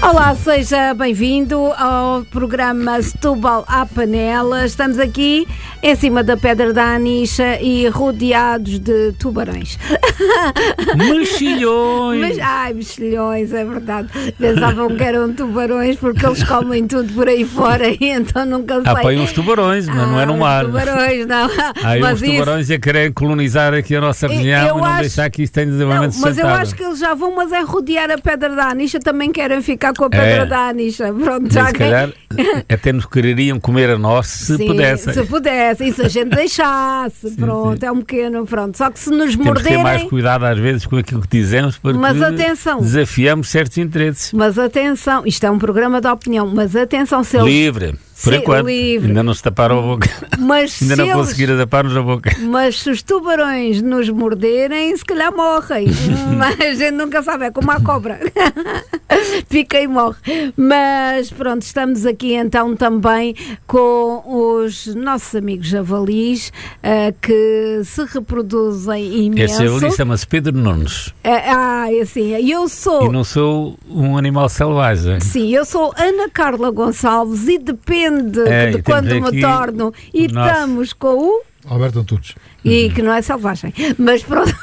Olá, seja bem-vindo ao programa Setúbal à Panela. Estamos aqui em cima da Pedra da Anixa e rodeados de tubarões. Mexilhões! Mexilhões, é verdade. Pensavam que eram tubarões porque eles comem tudo por aí fora e então nunca sei. Põe uns tubarões, mas não é no mar. Tubarões, não. Aí mas os tubarões a querem colonizar aqui a nossa região e não deixar que isto tenha desenvolvimento sustentável. Mas eu acho que eles já vão, mas é rodear a Pedra da Anixa, também querem ficar com a Pedra da Anixa. Pronto, já se calhar até nos quereriam comer a nós se pudessem. Se pudessem, e se a gente deixasse, pronto, sim. É um pequeno, pronto. Só que se nos morderem... Temos que ter mais cuidado às vezes com aquilo que dizemos, porque desafiamos certos interesses. Mas atenção, isto é um programa de opinião, mas atenção, se eles... Livre. Por enquanto, ainda não se taparam a boca. Mas ainda não conseguiram tapar-nos a boca. Mas se os tubarões nos morderem, se calhar morrem. Mas a gente nunca sabe, é como a cobra. Fica e morre. Mas pronto, estamos aqui então também com os nossos amigos javalis que se reproduzem imenso. Este javali chama-se Pedro Nunes. Assim, eu sou... E não sou um animal selvagem. Sim, eu sou Ana Carla Gonçalves e depende de quando me torno. E estamos com o Alberto Antunes. E que não é selvagem. Mas pronto.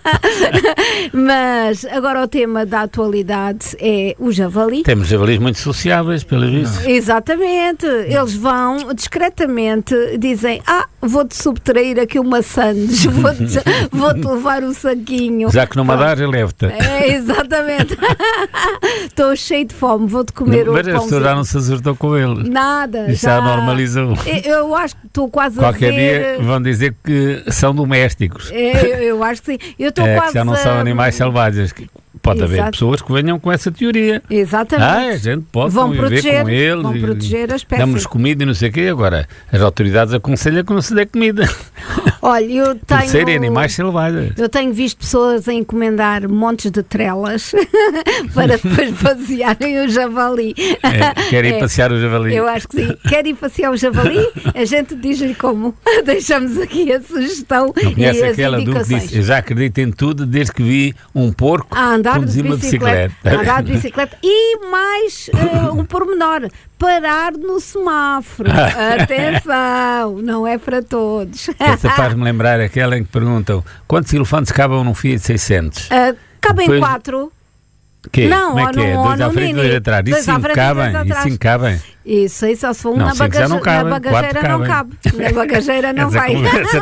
Mas agora o tema da atualidade é o javali. Temos javalis muito sociáveis, pelo visto. Exatamente. Eles vão discretamente, dizem: vou-te subtrair aqui uma sandes, vou-te levar um saquinho. Já que não me dás, eu levo-te. Exatamente. Estou cheio de fome, vou-te comer um pãozinho. Mas a pessoa já não se acertou com ele. Nada. Isso já normalizou. Eu acho que estou quase Qualquer a ver... dia vão dizer que são domésticos. Eu acho que sim. Eu estou quase que já não são animais selvagens. Pode haver pessoas que venham com essa teoria. Exatamente. A gente pode vão conviver proteger, com eles. Vão proteger a espécie. Damos comida e não sei o quê. Agora, as autoridades aconselham que não se dê comida. Olha, eu tenho... Por serem animais selvagens. Eu tenho visto pessoas a encomendar montes de trelas para depois passearem o javali. Querem passear o javali? Eu acho que sim. Querem passear o javali? A gente diz-lhe como. Deixamos aqui a sugestão e as indicações. Eu já acredito em tudo desde que vi um porco conduzir uma bicicleta. Andar de bicicleta. E mais um pormenor. Parar no semáforo. Atenção, não é para todos. Essa faz-me lembrar aquela em que perguntam quantos elefantes cabem num Fiat 600? Cabem 4. Quê? Não, como é que é? Dois à frente e dois atrás. Isso sim cabem. Isso aí só se for na bagageira não cabe. Na bagageira não vai.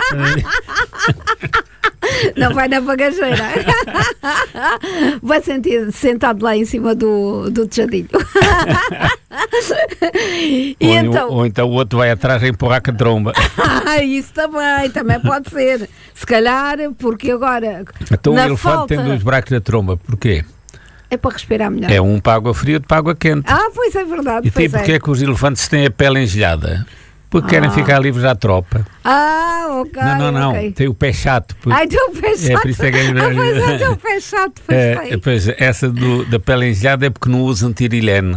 Não vai na bagageira. Vai sentir sentado lá em cima do tejadilho. Ou então o outro vai atrás a empurrar com a tromba. Isso também pode ser. Se calhar, porque agora... Então o elefante tem 2 buracos na tromba. Porquê? É para respirar melhor. É um para água fria e outro para água quente. Pois é verdade. E porquê é que os elefantes têm a pele engelhada? Porque querem ficar livres à tropa. Ok. Não. Okay. Tem o pé chato. Tem o pé chato. Por isso é que tem o pé chato. Pois, essa da pele engelhada é porque não usam tirilene.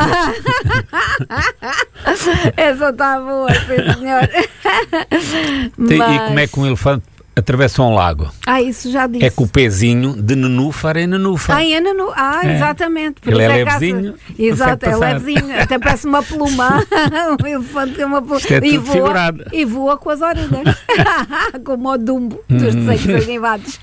Essa está boa, sim, senhor. E como é que um elefante atravessa um lago? Isso já disse. É com o pezinho de nenúfar em nenúfar. Exatamente. Por ele é levezinho. Exato, é levezinho. Até parece uma pluma. Um elefante tem uma pluma. Isto é tudo figurado. E voa com as orelhas. Como o Dumbo dos desenhos animados.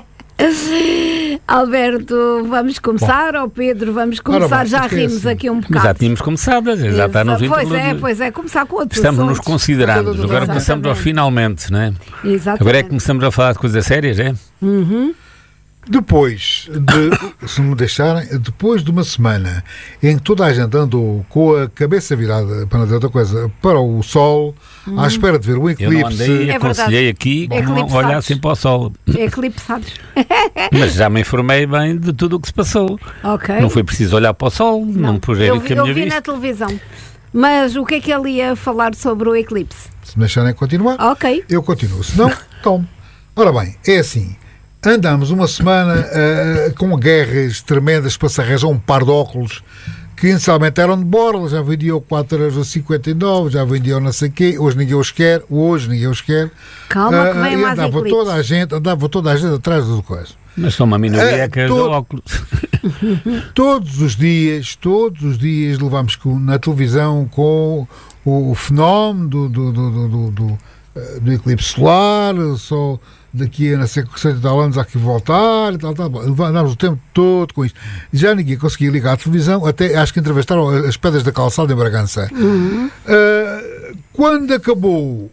Alberto, vamos começar? Ou Pedro, vamos começar? Já rimos aqui um bocado. Já tínhamos começado, já está nos Pois é, começar com outros Estamos assuntos. nos considerando. Agora começamos aos finalmente, não é? Exatamente. Agora é que começamos a falar de coisas sérias, é? Depois se me deixarem, depois de uma semana em que toda a gente andou com a cabeça virada, para não dizer outra coisa, para o sol, à espera de ver o eclipse. Eu não aconselhei aqui que não olhassem para o sol. Eclipsados. Mas já me informei bem de tudo o que se passou. Okay. Não foi preciso olhar para o sol, não pus eu que a minha vi vista. na televisão. Mas o que é que ele ia falar sobre o eclipse? Se me deixarem continuar, eu continuo. Se não, tome. Ora bem, é assim. Andamos uma semana com guerras tremendas para se arranjar um par de óculos que inicialmente eram de borla, já vendiam 4,59€, já vendiam não sei o quê, hoje ninguém os quer. Calma que vem mais andava toda a gente atrás do coisa. Mas são uma minoria que usa óculos. Todos os dias levamos na televisão com o fenómeno do eclipse solar, só daqui a não sei quantos anos há que voltar e tal. Andámos o tempo todo com isto. Já ninguém conseguia ligar a televisão, até acho que entrevistaram as Pedras da Calçada em Bragança. Quando acabou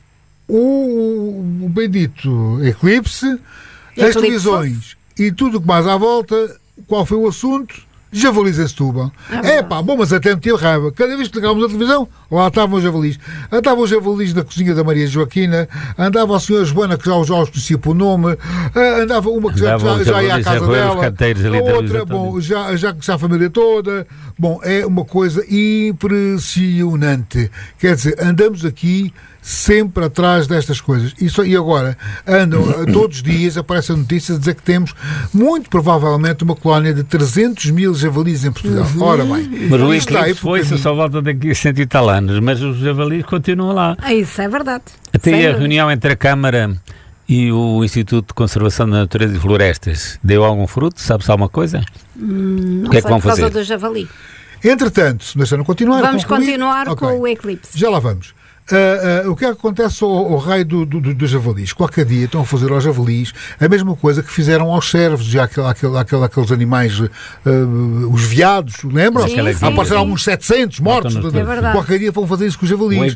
o bendito eclipse, as televisões e tudo o que mais à volta, qual foi o assunto? Javalis em Setúbal. Bom, mas até me tive raiva. Cada vez que ligávamos a televisão, lá estavam os javalis. Andavam os javalis na cozinha da Maria Joaquina, andava a senhora Joana, que já os conhecia por nome, andava uma que já ia à casa dela, a outra, bom, já conhecia a família toda. Bom, é uma coisa impressionante. Quer dizer, andamos aqui sempre atrás destas coisas. E agora, todos os dias aparecem notícias a dizer que temos, muito provavelmente, uma colónia de 300 mil javalis em Portugal. Ora bem. Mas o eclipse foi-se só volta daqui a 100 e tal anos, mas os javalis continuam lá. Isso é verdade. Até a reunião entre a Câmara e o Instituto de Conservação da Natureza e Florestas deu algum fruto? Sabe-se alguma coisa? Não o que é que vão fazer? Por causa do javali. Entretanto, deixando continuar. Vamos continuar com o eclipse. Já lá vamos. O que é que acontece ao raio dos javalis? Qualquer dia estão a fazer aos javalis a mesma coisa que fizeram aos cervos, já aqueles animais, os veados, lembram? Apareceram alguns 700 mortos. Qualquer dia vão fazer isso com os javalis.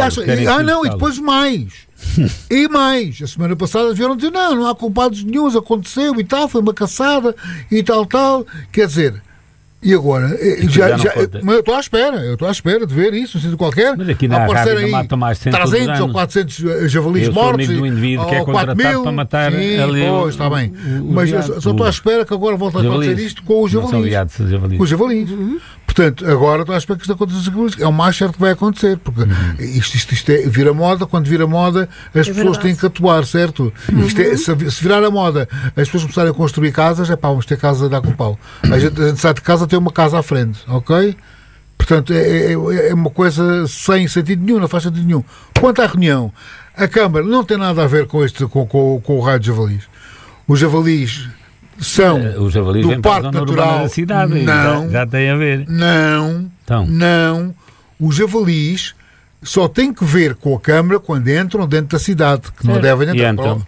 E depois mais. E mais. A semana passada vieram dizer, não há culpados nenhums, aconteceu e tal, foi uma caçada e tal. Quer dizer... E agora, eu estou à espera de ver isso, um sítio qualquer. Mas aqui na Rábida matam mais 300 ou 400 javalis mortos. Do indivíduo que é contratado para matar ali. Pois, está bem. Mas eu só estou à espera que agora volte a acontecer isto com os javalis. Com os javalis. Portanto, agora estou à espera que isto aconteça com os javalis. É o mais certo que vai acontecer, porque isto vira moda. Quando vira moda, as pessoas têm que atuar, certo? Se virar a moda, as pessoas começarem a construir casas, vamos ter casa a dar com pau. A gente sai de casa, tem uma casa à frente, ok? Portanto, é uma coisa sem sentido nenhum, não faz sentido nenhum. Quanto à reunião, a Câmara não tem nada a ver com o raio de javalis. Os javalis são do Parque Natural da cidade. Não, já tem a ver. Não. Os javalis só têm que ver com a Câmara quando entram dentro da cidade, que não devem entrar. Então?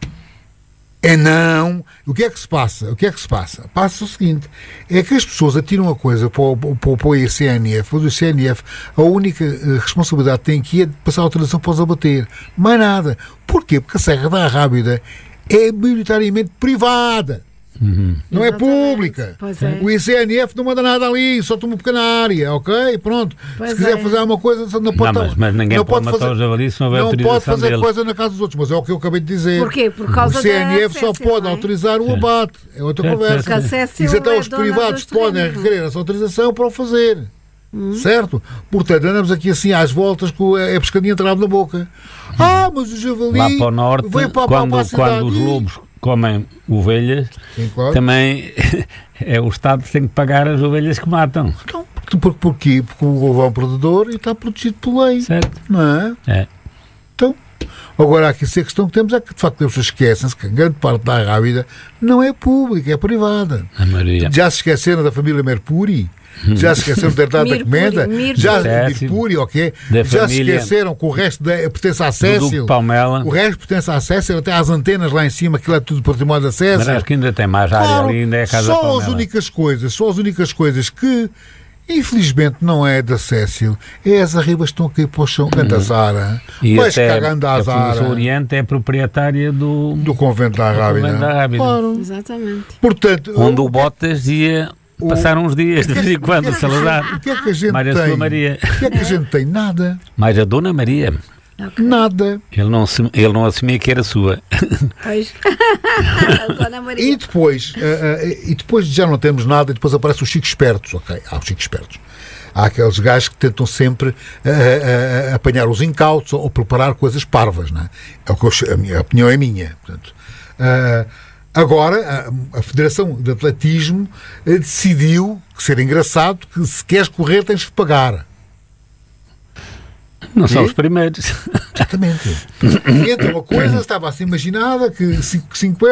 Não. O que é que se passa? Passa o seguinte, é que as pessoas atiram a coisa para o ICNF. O ICNF, a única responsabilidade que tem aqui é de passar a autorização para os abater. Mais nada. Porquê? Porque a Serra da Arrábida é maioritariamente privada. Não é pública. O ICNF não manda nada ali, só toma uma pequena área, ok? Pronto. Se quiser fazer alguma coisa, não pode. Mas ninguém pode matar os javalis se não houver autorização. Não pode fazer deles. Coisa na casa dos outros, mas é o que eu acabei de dizer. Porquê? Por causa o CNF só pode autorizar o abate. É outra conversa. E até os privados podem requerer essa autorização para o fazer. Certo? Portanto, andamos aqui assim às voltas com a pescadinha entrada na boca. Mas o javali lá para o norte, quando os lobos comem ovelhas, sim, claro. Também o Estado tem que pagar as ovelhas que matam. Então, porquê? Porque o lobo é um predador e está protegido por lei. Certo. Não é? Então, agora aqui a questão que temos é que de facto as pessoas esquecem-se que a grande parte da Arrábida não é pública, é privada. A maioria. Já se esqueceram da família Merpuri? Já se esqueceram da herdade da comenda? Mirpuri, ok? Já se esqueceram que o resto pertence à Cécil? O resto pertence à Cécil, até às antenas lá em cima, aquilo é tudo património da Cécil. Mas acho que ainda tem mais área ali, ainda é a casa da Palmela. Só as únicas coisas que infelizmente não é da Cécil, é as arribas que estão aqui para o chão, da Zara. E até a Fundação Oriente é proprietária do Convento da Arrábida. Claro. Exatamente. Portanto, onde o Botas ia passar uns dias de vez em quando, Salazar. O que é que a gente mais tem? A sua Maria. O que é que a gente tem? Nada. Mais a Dona Maria. Okay. Nada. Ele não assumia que era sua. Pois. Dona Maria. E depois já não temos nada, e depois aparecem os chicos espertos, ok? Há os chicos espertos. Há aqueles gajos que tentam sempre apanhar os incautos ou preparar coisas parvas, não é? A minha opinião é minha. Portanto, agora, a Federação de Atletismo decidiu, que ser engraçado, que se queres correr tens que pagar. Não são os primeiros. Exatamente. E então uma coisa estava assim imaginada que 5 euros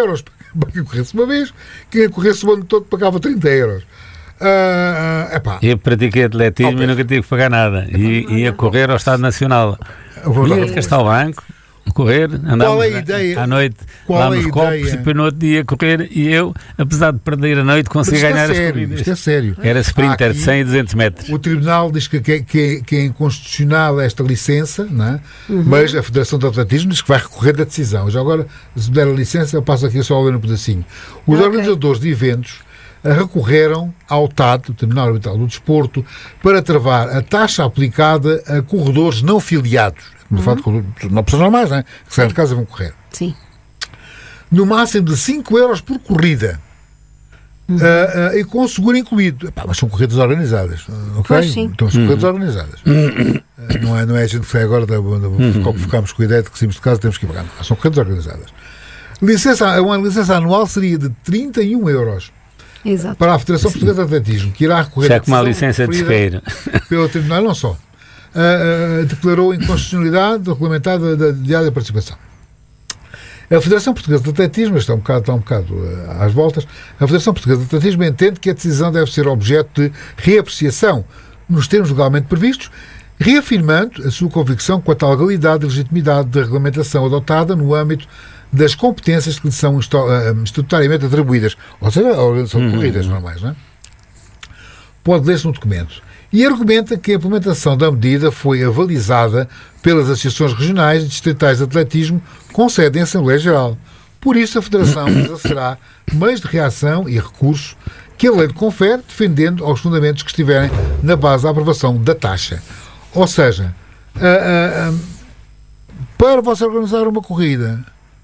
para quem corresse uma vez, quem corresse o ano todo pagava 30 euros. Eu pratiquei atletismo e nunca tive que pagar nada. Ia correr ao Estado Nacional. Ia de Castelbranco, correr, andava à noite lá nos copos, e depois no outro dia correr, e eu, apesar de perder a noite, consegui ganhar as corridas. Isto é sério. Era sprinter de 100 e 200 metros. O Tribunal diz que é inconstitucional esta licença, não é? Mas a Federação de Atletismo diz que vai recorrer da decisão. Já agora, se me der a licença, eu passo aqui só a ler um pedacinho. Os organizadores de eventos recorreram ao TAD, o Tribunal Arbitral do Desporto, para travar a taxa aplicada a corredores não filiados. No fato de não pessoas normais, né? Que saem de casa e vão correr. Sim. No máximo de 5 euros por corrida. E com o seguro incluído. Mas são corridas organizadas. Ok? Pois, sim. Então são corridas organizadas. Não é a gente que sai agora, ficamos com a ideia de que saímos de casa temos que ir pagar. São corridas organizadas. Uma licença anual seria de 31 euros. Exato. Para a Federação Portuguesa de Atletismo, que irá recorrer já com uma licença de isqueiro pelo Tribunal, não só. Declarou inconstitucionalidade regulamentada da diária de participação. A Federação Portuguesa de Atletismo, está um bocado às voltas, a Federação Portuguesa de Atletismo entende que a decisão deve ser objeto de reapreciação nos termos legalmente previstos, reafirmando a sua convicção quanto à legalidade e legitimidade da regulamentação adotada no âmbito das competências que lhe são estatutariamente atribuídas, ou seja, a organização de corridas normais, não é? Pode ler-se no documento. E argumenta que a implementação da medida foi avalizada pelas associações regionais e distritais de atletismo com sede em Assembleia Geral. Por isso, a Federação exercerá meios de reação e recurso que a lei lhe confere, defendendo aos fundamentos que estiverem na base da aprovação da taxa. Ou seja, para você organizar uma corrida,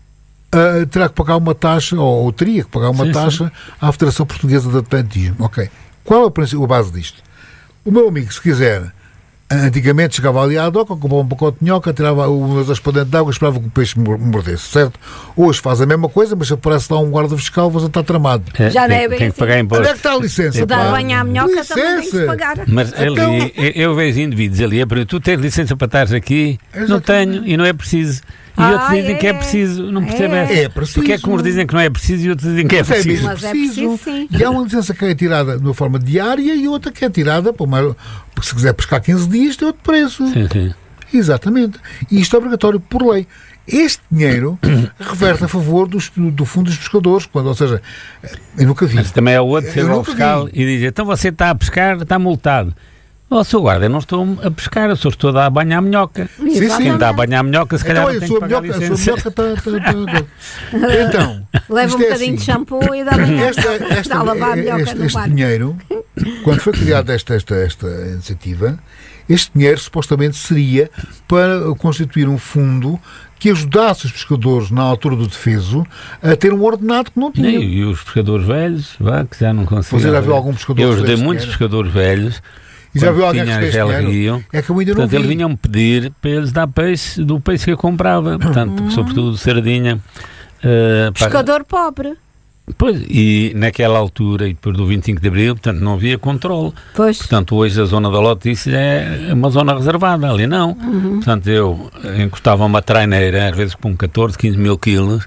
terá que pagar uma taxa, ou teria que pagar uma taxa à Federação Portuguesa de Atletismo. Ok. Qual é a base disto? O meu amigo, se quiser, antigamente chegava ali à doca, comprava um pacote de minhoca, tirava umas aspas dentro de água e esperava que o peixe mordesse, certo? Hoje faz a mesma coisa, mas se aparece lá um guarda fiscal, você está tramado. Já não é bem tem que pagar imposto. Onde é que está a licença? Se dá banho à minhoca, também tem que pagar. Mas ali, eu vejo indivíduos ali a perguntar: tu tens licença para estar aqui? Exatamente. Não tenho, e não é preciso. E outros dizem que é preciso, não percebem essa. É preciso. Porque é que uns dizem que não é preciso e outros dizem que é preciso. Mas é preciso, sim. E há uma licença que é tirada de uma forma diária e outra que é tirada, porque se quiser pescar 15 dias tem outro preço. Sim. Exatamente. E isto é obrigatório por lei. Este dinheiro reverte a favor do Fundo dos Pescadores, ou seja, eu nunca vi. Mas também é o outro, chega ao fiscal e diz: então você está a pescar, está multado. Oh, seu guarda, eu não estou a pescar, eu só estou a dar banho à minhoca. Sim. Quem dá banho à minhoca, se calhar não tem que pagar licença. A sua minhoca está... Então, leva um bocadinho de shampoo e dá banho a lavar a minhoca no bar. Este dinheiro, quando foi criada esta iniciativa, este dinheiro supostamente seria para constituir um fundo que ajudasse os pescadores na altura do defeso a ter um ordenado que não tinham. E os pescadores velhos, que já não conseguiam. Você já viu algum pescador velho? Eu ajudei muitos pescadores velhos. E já viu alguém que fez dinheiro? É que eu ainda não vi. Eles vinham pedir para eles dar peixe do peixe que eu comprava, portanto, sobretudo sardinha. Pescador pobre. Pois, e naquela altura, e depois do 25 de Abril, portanto, não havia controle. Pois. Portanto, hoje a zona da Lotice é uma zona reservada, ali não. Portanto, eu encostava uma traineira, às vezes com 14, 15 mil quilos,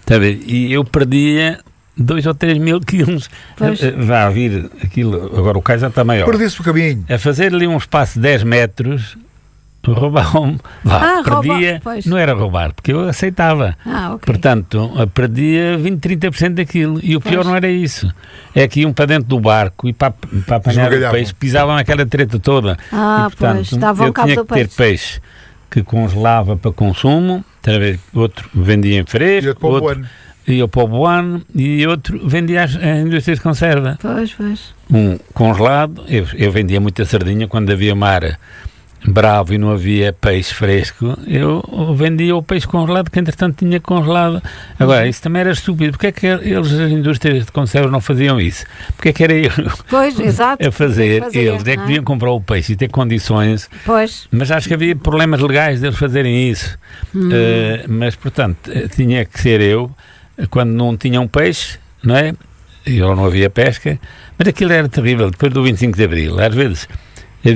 e eu perdia 2 ou 3 mil quilos. Vai a vir aquilo, agora o cais já está maior. Perdi-se o caminho. A fazer ali um espaço de 10 metros, roubavam. Perdia, não era roubar, porque eu aceitava. Okay. Portanto, perdia 20, 30% daquilo. E o pior não era isso. É que iam para dentro do barco e para apanhar o peixe, pisavam aquela treta toda. E, portanto, eu tinha que ter peixe que congelava para consumo, outro vendia em fresco, outro ia para o Boano e outro vendia às indústrias de conserva. Pois. Um congelado, eu vendia muita sardinha quando havia mar bravo e não havia peixe fresco, eu vendia o peixe congelado que entretanto tinha congelado. Agora, isso também era estúpido. Porque é que eles, as indústrias de conserva, não faziam isso? Porque é que era eu a fazer? Eles é que deviam comprar o peixe e ter condições. Pois. Mas acho que havia problemas legais deles fazerem isso. Mas, portanto, tinha que ser eu, quando não tinham peixe, não é? E não havia pesca, mas aquilo era terrível. Depois do 25 de Abril, às vezes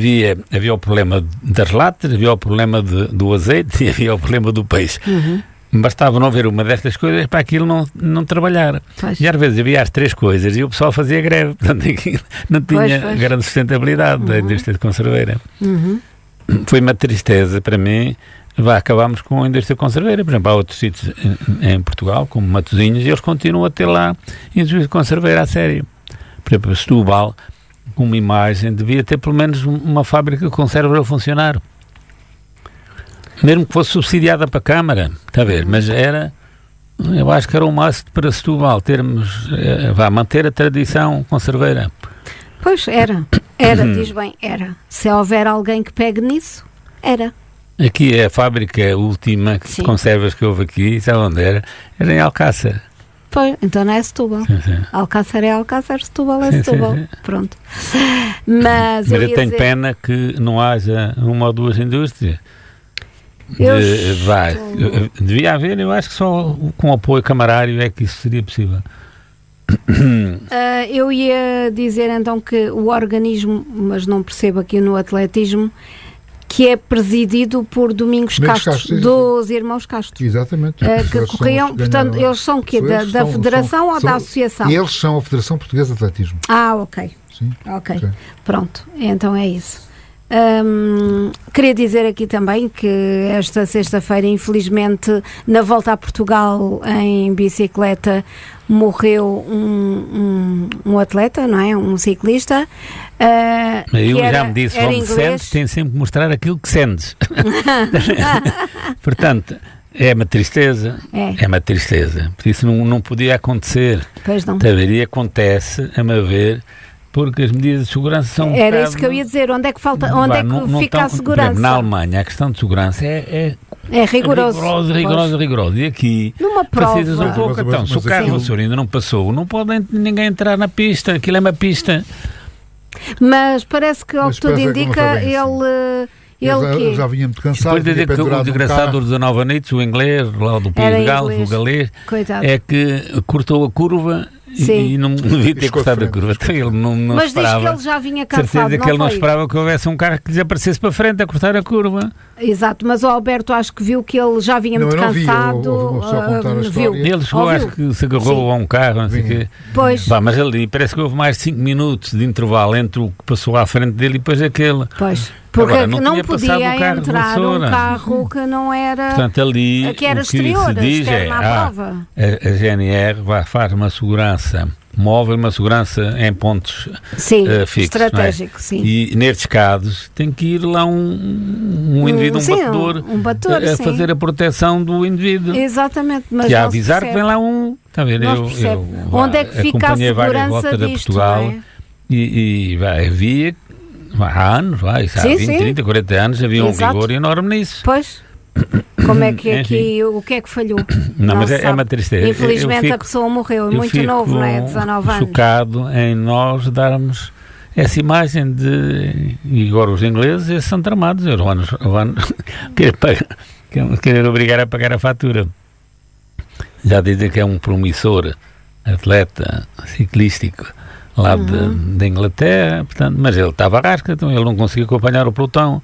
havia o problema das latas, havia o problema do azeite e havia o problema do peixe. bastava não haver uma destas coisas para aquilo não trabalhar. Pois. E às vezes havia as 3 coisas e o pessoal fazia greve. Portanto, aquilo não tinha grande sustentabilidade da indústria conserveira. Foi uma tristeza para mim. Acabámos com a indústria conserveira. Por exemplo, há outros sítios em Portugal, como Matosinhos, e eles continuam a ter lá indústria conserveira a sério. Por exemplo, Setúbal, com uma imagem, devia ter pelo menos uma fábrica de conserva a funcionar. Mesmo que fosse subsidiada para a Câmara, está a ver? Mas eu acho que era um must para Setúbal termos, manter a tradição conserveira. Pois, era, diz bem, era. Se houver alguém que pegue nisso, era. Aqui é a fábrica última de conservas que houve aqui, sabe onde era? Era em Alcácer. Pois, então não é Setúbal. Sim. Alcácer é Alcácer, Setúbal é Setúbal. Sim. Pronto. Mas eu tenho pena que não haja uma ou duas indústrias. Devia haver, eu acho que só com apoio camarário é que isso seria possível. Eu ia dizer então que o organismo, mas não percebo aqui no atletismo, que é presidido por Domingos Castro, dos Irmãos Castro. Exatamente. Que corriam, portanto, eles são o quê? Da Federação ou da Associação? Eles são a Federação Portuguesa de Atletismo. Ok. Sim. Ok. Pronto, então é isso. Queria dizer aqui também que esta sexta-feira, infelizmente, na volta a Portugal em bicicleta, morreu um atleta, não é? Um ciclista. Eu já me disse, onde sentes, tem sempre que mostrar aquilo que sentes. Portanto, é uma tristeza. É uma tristeza. Por isso não podia acontecer. Pois não. E acontece, a meu ver, porque as medidas de segurança são... Era isso que eu ia dizer. Onde é que falta? Onde é que fica a segurança? Exemplo, na Alemanha, a questão de segurança é rigoroso. Rigoroso. E aqui numa prova. Precisas um pouco. Então, se o carro do senhor ainda não passou, não pode ninguém entrar na pista. Aquilo é uma pista. Mas parece que, ao que tudo indica, ele já vinha muito cansado. Depois de dizer que o desgraçado dos 19 anitos, o inglês, lá do País de Gales, o galês, é que cortou a curva. E não devia ter cortado a curva. Então, ele não mas esperava. diz que ele já vinha cansado. Certeza que ele não esperava que houvesse um carro que lhes aparecesse para frente a cortar a curva. Exato, mas o Alberto acho que viu que ele já vinha muito cansado. Ele chegou, acho que se agarrou a um carro, não sei o quê. Pois. Mas ali parece que houve mais de 5 minutos de intervalo entre o que passou à frente dele e depois aquele. Pois. Porque agora, não podia entrar um carro que não era. Portanto, ali que era o que exterior, se diz à prova. A GNR faz uma segurança móvel, uma segurança em pontos fixos. Estratégico, sim. E nestes casos tem que ir lá um indivíduo, um batedor, a fazer a proteção do indivíduo. Exatamente. Mas e a avisar que vem lá um. Está a ver? Onde é que fica a segurança disto? Portugal, e havia. Há anos, há 20, 30, 40 anos havia um rigor enorme nisso. Pois, como é que aqui, o que é que falhou? Não, mas é uma tristeza. Infelizmente a pessoa morreu, muito novo, não é? 19 anos. Chocado em nós darmos essa imagem de... E agora os ingleses são tramados, querer obrigar a pagar a fatura. Já dizem que é um promissor atleta ciclístico lá da Inglaterra, portanto, mas ele estava à rasca, então ele não conseguia acompanhar o pelotão.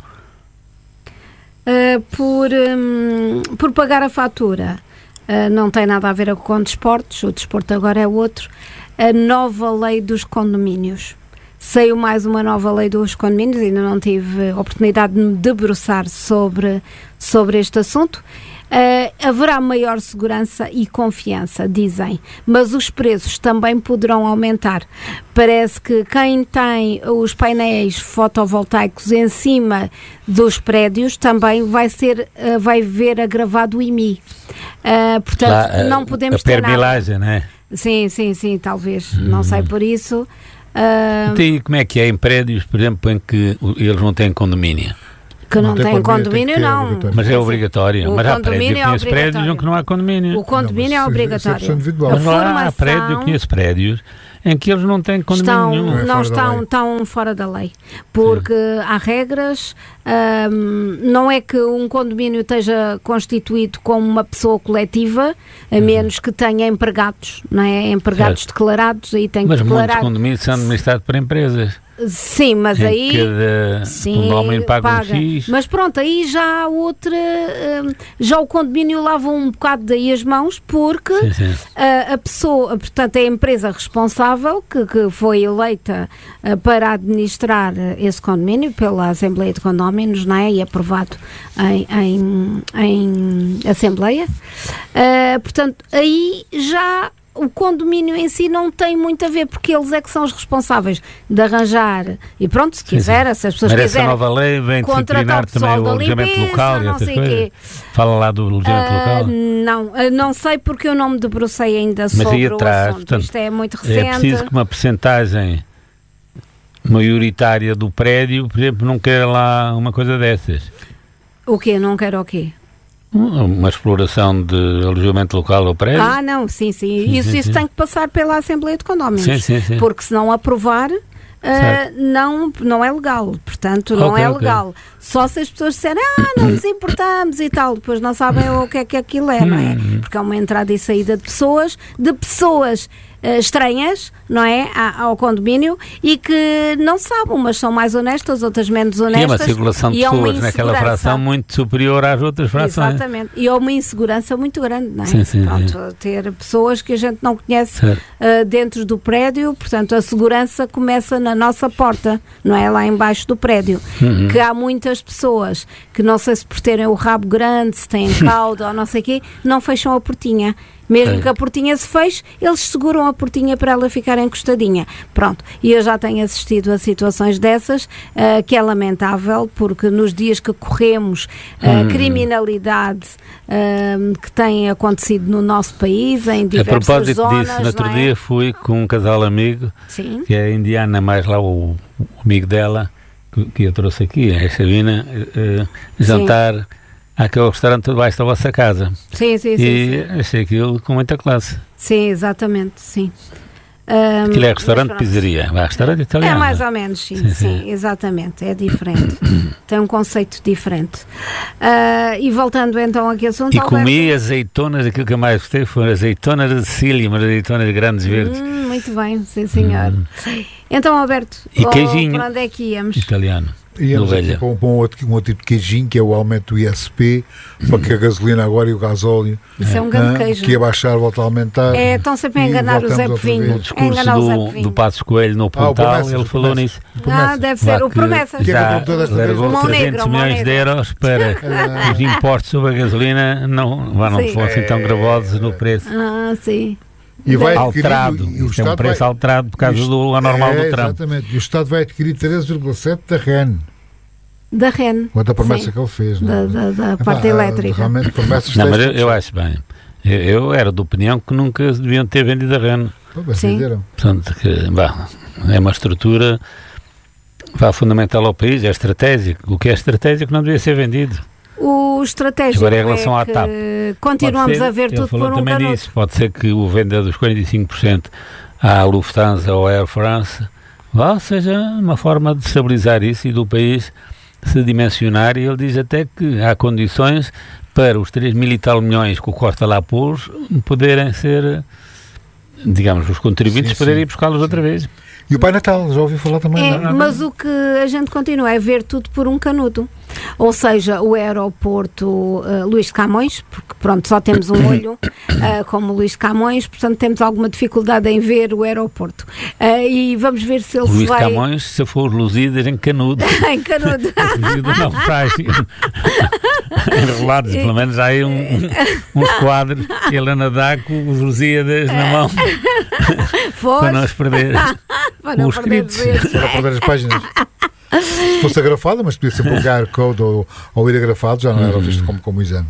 Por pagar a fatura, não tem nada a ver com desportos, o desporto agora é outro, a nova lei dos condomínios. Saiu mais uma nova lei dos condomínios, ainda não tive oportunidade de me debruçar sobre este assunto. Haverá maior segurança e confiança, dizem, mas os preços também poderão aumentar. Parece que quem tem os painéis fotovoltaicos em cima dos prédios também vai ver agravado o IMI. Portanto, não podemos ter nada. A permilagem, não é? Sim, talvez, não sei por isso. E como é que é em prédios, por exemplo, em que eles não têm condomínio? Que não tem condomínio, não. Mas é obrigatório. Mas há prédios em que não há condomínio. O condomínio é obrigatório. Mas lá há prédios, eu conheço prédios em que eles não têm condomínio nenhum. Não estão fora da lei. Porque há regras. Não é que um condomínio esteja constituído como uma pessoa coletiva, a menos que tenha empregados, não é? Empregados declarados, aí tem que declarar. Mas muitos condomínios são administrados por empresas. Sim, mas aí o homem paga um X. Mas pronto, aí já há outra, já o condomínio lava um bocado daí as mãos, porque a pessoa, portanto é a empresa responsável que foi eleita para administrar esse condomínio pela Assembleia de Condóminos, não é? E aprovado em Assembleia. Portanto, aí já o condomínio em si não tem muito a ver, porque eles é que são os responsáveis de arranjar, e pronto, se quiser, se as pessoas quiserem, essa nova lei vem disciplinar também o alojamento local e outras coisas. Fala lá do alojamento local. Não sei, porque eu não me debrucei ainda sobre o assunto. Portanto, isto é muito recente. É preciso que uma percentagem maioritária do prédio, por exemplo, não queira lá uma coisa dessas. O quê? Não quero o quê? Uma exploração de alojamento local ao prédio? Não, sim. Isso tem que passar pela Assembleia de Condóminos. Sim. Porque se não aprovar, não é legal. Portanto, não é legal. Só se as pessoas disserem, não nos importamos e tal. Depois não sabem o que é aquilo é, não é? Porque é uma entrada e saída de pessoas estranhas, não é? Ao condomínio, e que não sabem, umas são mais honestas, outras menos honestas. E é uma circulação de pessoas naquela fração muito superior às outras frações. Exatamente. E é uma insegurança muito grande, não é? Sim. Ter pessoas que a gente não conhece dentro do prédio, portanto a segurança começa na nossa porta, não é? Lá embaixo do prédio. Que há muitas pessoas que, não sei se por terem o rabo grande, se têm cauda ou não sei o quê, não fecham a portinha. Mesmo que a portinha se feche, eles seguram a portinha para ela ficar encostadinha. Pronto, e eu já tenho assistido a situações dessas, que é lamentável, porque nos dias que corremos, a criminalidade que tem acontecido no nosso país, em diversas zonas... A propósito disso, no outro dia fui com um casal amigo, Sim. que é a indiana, mais lá o amigo dela, que eu trouxe aqui, a Sabina, jantar... Aquele restaurante debaixo da vossa casa. Sim. E achei aquilo com muita classe. Sim, exatamente, sim. Aquilo é restaurante pizzaria, restaurante italiano. É mais ou menos, sim, exatamente, é diferente. Tem um conceito diferente. E voltando então aqui ao assunto... E comi azeitonas, aquilo que eu mais gostei foram azeitonas de Sicília, mas azeitonas grandes verdes. Muito bem, sim senhor. Então, Alberto, e queijinho para onde é que íamos? Italiano. Íamos com um outro tipo de queijinho, que é o aumento do ISP, para que a gasolina agora e o gasóleo, isso é um grande queijo, que ia baixar, volta a aumentar. Estão sempre a enganar o Zé Povinho. O discurso do Passos Coelho no Pontal, ele falou nisso. Deve ser o Promessas. Já largou 300 milhões de euros para os impostos sobre a gasolina não fossem tão gravosos no preço. Sim. E vai alterado, isto é um preço alterado por causa do anormal do Trump. Exatamente, e o Estado vai adquirir 13,7% da REN. Da REN. Quanto a promessa que ele fez, não é? Da parte elétrica. Realmente promessas. Não, mas eu acho bem. Eu era de opinião que nunca deviam ter vendido a REN. Sim. Portanto, é uma estrutura fundamental ao país, é estratégico. O que é estratégico não devia ser vendido. O estratégico agora, em relação à TAP, continuamos a ver tudo por um canudo. Disso. Pode ser que o venda dos 45% à Lufthansa ou à Air France seja uma forma de estabilizar isso e do país se dimensionar, e ele diz até que há condições para os 3.000 e tal milhões que o Costa lá pôs poderem ser, digamos, os contribuintes poderem ir buscá-los outra vez. E o Pai Natal, já ouvi falar também. Mas o que a gente continua é ver tudo por um canudo. Ou seja, o aeroporto Luís de Camões, porque pronto, só temos um olho como Luís de Camões, portanto temos alguma dificuldade em ver o aeroporto. E vamos ver se ele Luís de Camões, se for luzido em canudo. Em canudo. Luzido não faz. Enrolados, pelo menos há aí uns quadros, ele a nadar com os Lusíadas na mão. Para não os perder. Para não perder as páginas. Se fosse agrafado, mas podia ser por QR Code ou ir agrafado, já não era visto como exame.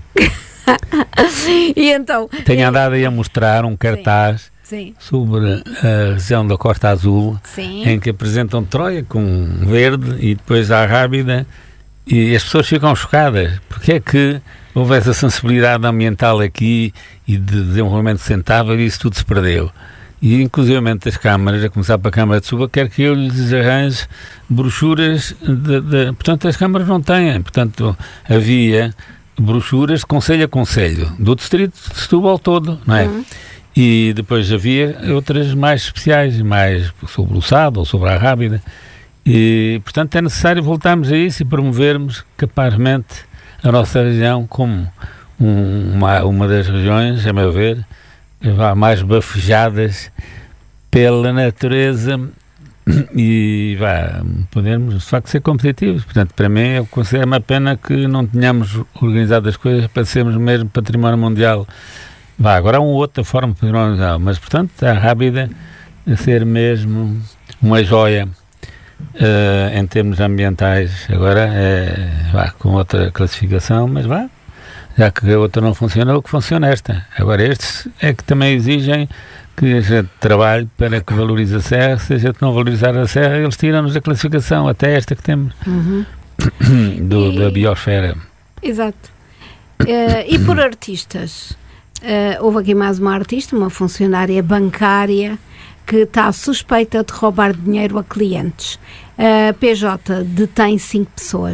E então? Tenho andado aí a mostrar um cartaz sobre a região da Costa Azul, em que apresentam Troia com verde e depois a Rábida, e as pessoas ficam chocadas. Porque é que houve essa sensibilidade ambiental aqui e de desenvolvimento sustentável e isso tudo se perdeu? E inclusivamente as câmaras, a começar para a Câmara de Suba, quer que eu lhes arranje brochuras, portanto as câmaras não têm, portanto havia brochuras de concelho a concelho, do distrito de Setúbal todo, não é? E depois havia outras mais especiais, mais sobre o Sado ou sobre a Rábida, E, portanto, é necessário voltarmos a isso e promovermos capazmente a nossa região como uma das regiões, a meu ver, mais bafejadas pela natureza e podermos de facto ser competitivos. Portanto, para mim, eu considero uma pena que não tenhamos organizado as coisas para sermos mesmo património mundial. Agora há uma outra forma de património mundial, mas portanto a Rábida a ser mesmo uma joia em termos ambientais. Agora com outra classificação, mas já que a outra não funcionou, que funciona esta. Agora estes é que também exigem que a gente trabalhe para que valorize a serra. Se a gente não valorizar a serra, eles tiram-nos a classificação, até esta que temos da biosfera. Exato. E por artistas? Houve aqui mais uma artista, uma funcionária bancária, que está suspeita de roubar dinheiro a clientes. A PJ deteve 5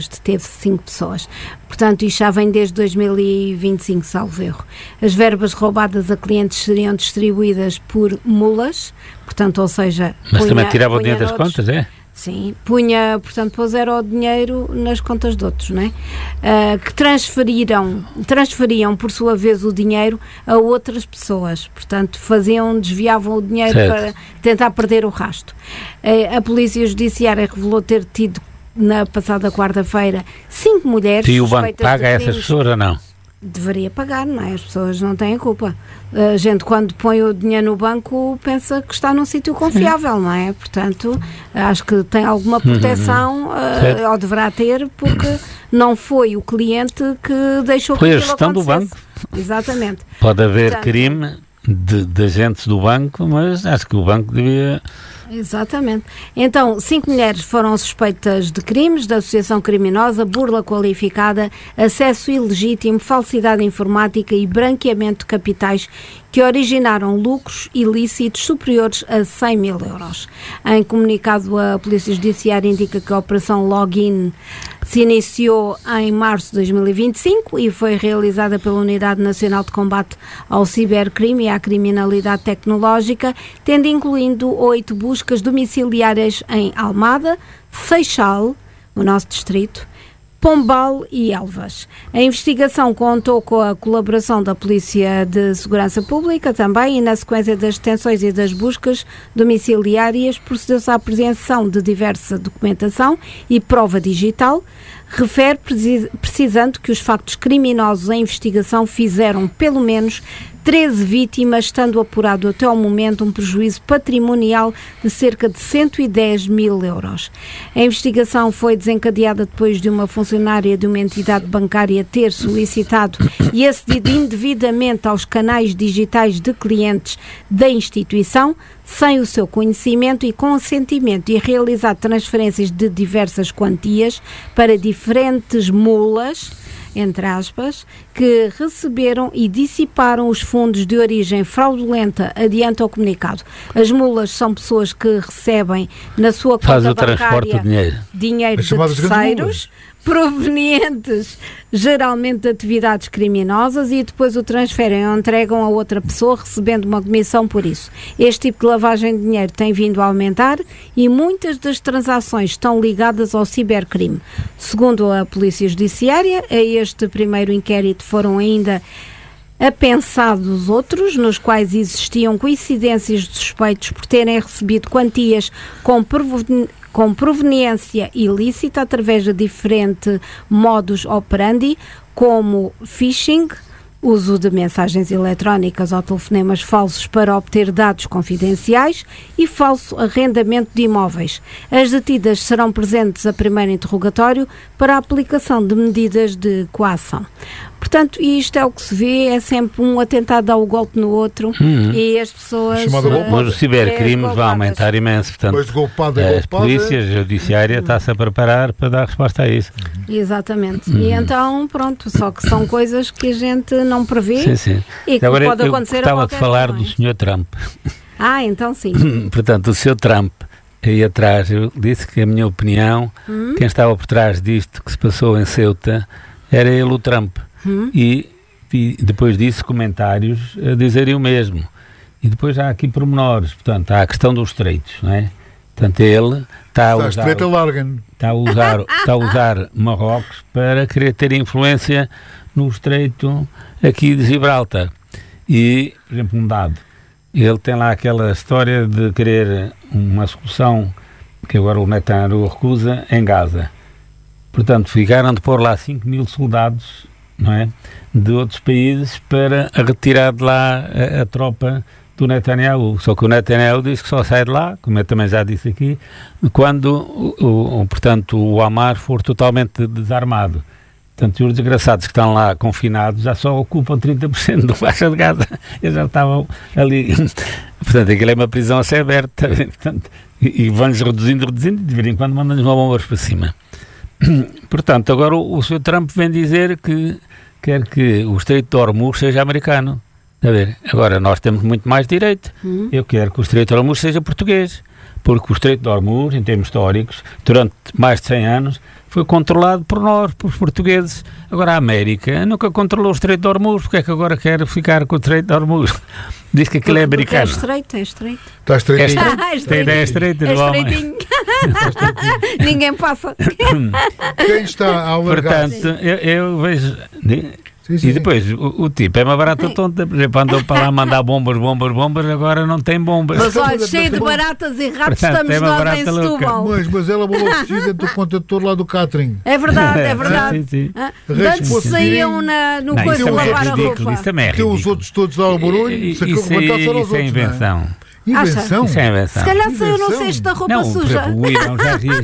pessoas. Portanto, isto já vem desde 2025, salvo erro. As verbas roubadas a clientes seriam distribuídas por mulas, portanto, ou seja... Mas também tirava o dinheiro das contas, é? Sim, portanto, puseram o dinheiro nas contas de outros, não é? Que transferiam, por sua vez, o dinheiro a outras pessoas. Portanto, desviavam o dinheiro para tentar perder o rasto. A Polícia Judiciária revelou ter tido, na passada quarta-feira, 5 mulheres... E o banco paga a essas pessoas ou não? Deveria pagar, não é? As pessoas não têm culpa. A gente, quando põe o dinheiro no banco, pensa que está num sítio confiável, não é? Portanto, acho que tem alguma proteção, ou deverá ter, porque não foi o cliente que deixou que foi a gestão do banco. Exatamente. Pode haver crime de agentes do banco, mas acho que o banco devia... Exatamente. Então, 5 mulheres foram suspeitas de crimes, de associação criminosa, burla qualificada, acesso ilegítimo, falsidade informática e branqueamento de capitais que originaram lucros ilícitos superiores a 100 mil euros. Em comunicado, a Polícia Judiciária indica que a Operação Login se iniciou em março de 2025 e foi realizada pela Unidade Nacional de Combate ao Cibercrime e à Criminalidade Tecnológica, tendo incluído 8 buscas domiciliárias em Almada, Seixal, o nosso distrito, Pombal e Elvas. A investigação contou com a colaboração da Polícia de Segurança Pública também e, na sequência das detenções e das buscas domiciliárias, procedeu-se à apreensão de diversa documentação e prova digital. Refere, precisando que os factos criminosos em investigação fizeram pelo menos 13 vítimas, estando apurado até ao momento um prejuízo patrimonial de cerca de 110 mil euros. A investigação foi desencadeada depois de uma funcionária de uma entidade bancária ter solicitado e acedido indevidamente aos canais digitais de clientes da instituição, sem o seu conhecimento e consentimento, e realizar transferências de diversas quantias para diferentes mulas, entre aspas, que receberam e dissiparam os fundos de origem fraudulenta, adianta o comunicado. As mulas são pessoas que recebem na sua conta bancária dinheiro de terceiros, provenientes geralmente de atividades criminosas, e depois o transferem ou entregam a outra pessoa, recebendo uma comissão por isso. Este tipo de lavagem de dinheiro tem vindo a aumentar e muitas das transações estão ligadas ao cibercrime. Segundo a Polícia Judiciária, a este primeiro inquérito foram ainda apensados outros, nos quais existiam coincidências de suspeitos por terem recebido quantias com proveniência ilícita através de diferentes modus operandi, como phishing, uso de mensagens eletrónicas ou telefonemas falsos para obter dados confidenciais e falso arrendamento de imóveis. As detidas serão presentes a primeiro interrogatório para a aplicação de medidas de coação. Portanto, isto é o que se vê, é sempre um a tentar dar o golpe no outro e as pessoas... Mas o cibercrime vai aumentar imenso, portanto, a Polícia Judiciária está-se a preparar para dar resposta a isso. Exatamente. E então, pronto, só que são coisas que a gente não prevê. Sim. E que agora, pode acontecer a qualquer momento. Gostava de falar do Sr. Trump. Então sim. Portanto, o Sr. Trump, aí atrás, eu disse que a minha opinião, quem estava por trás disto que se passou em Ceuta, era ele, o Trump. E depois disso comentários a dizerem o mesmo. E depois há aqui pormenores, portanto, há a questão dos estreitos, não é? Portanto, ele está a usar Marrocos para querer ter influência no estreito aqui de Gibraltar. E, por exemplo, um dado, ele tem lá aquela história de querer uma solução que agora o Netanyahu recusa em Gaza. Portanto, ficaram de pôr lá 5 mil soldados, não é, de outros países para retirar de lá a tropa do Netanyahu. Só que o Netanyahu diz que só sai de lá, como eu também já disse aqui, quando portanto, o Hamas for totalmente desarmado. Portanto, os desgraçados que estão lá confinados já só ocupam 30% do Baixa de Gaza. Eles já estavam ali. Portanto, aquilo é uma prisão a ser aberta. Portanto, e vão-lhes reduzindo, e de vez em quando mandam-lhes uma bomba para cima. Portanto, agora o Sr. Trump vem dizer que quer que o Estreito de Hormuz seja americano. A ver, agora nós temos muito mais direito. Eu quero que o Estreito de Hormuz seja português. Porque o Estreito de Hormuz, em termos históricos, durante mais de 100 anos, foi controlado por nós, por os portugueses. Agora a América nunca controlou o Estreito de Hormuz, porque é que agora quer ficar com o Estreito de Hormuz? Diz que aquilo é americano. É estreito. Está estreitinho. Tem ideia estreita do homem. Ninguém passa. Quem está a alargar? Portanto, eu vejo... Sim. E depois, o tipo é uma barata tonta, por exemplo, andou para lá mandar bombas, agora não tem bombas. Mas olha, cheio de baratas e ratos, portanto, estamos nós em Setúbal. Mas ela mandou fugir dentro do contentor lá do catering. É verdade. Sim. Antes saíam no coisa de lavar a roupa. Isso também é ridículo. Tem os outros todos lá ao barulho, isso é invenção. Invenção? Isso é invenção. Se calhar saiu no cesto da roupa suja. O Irão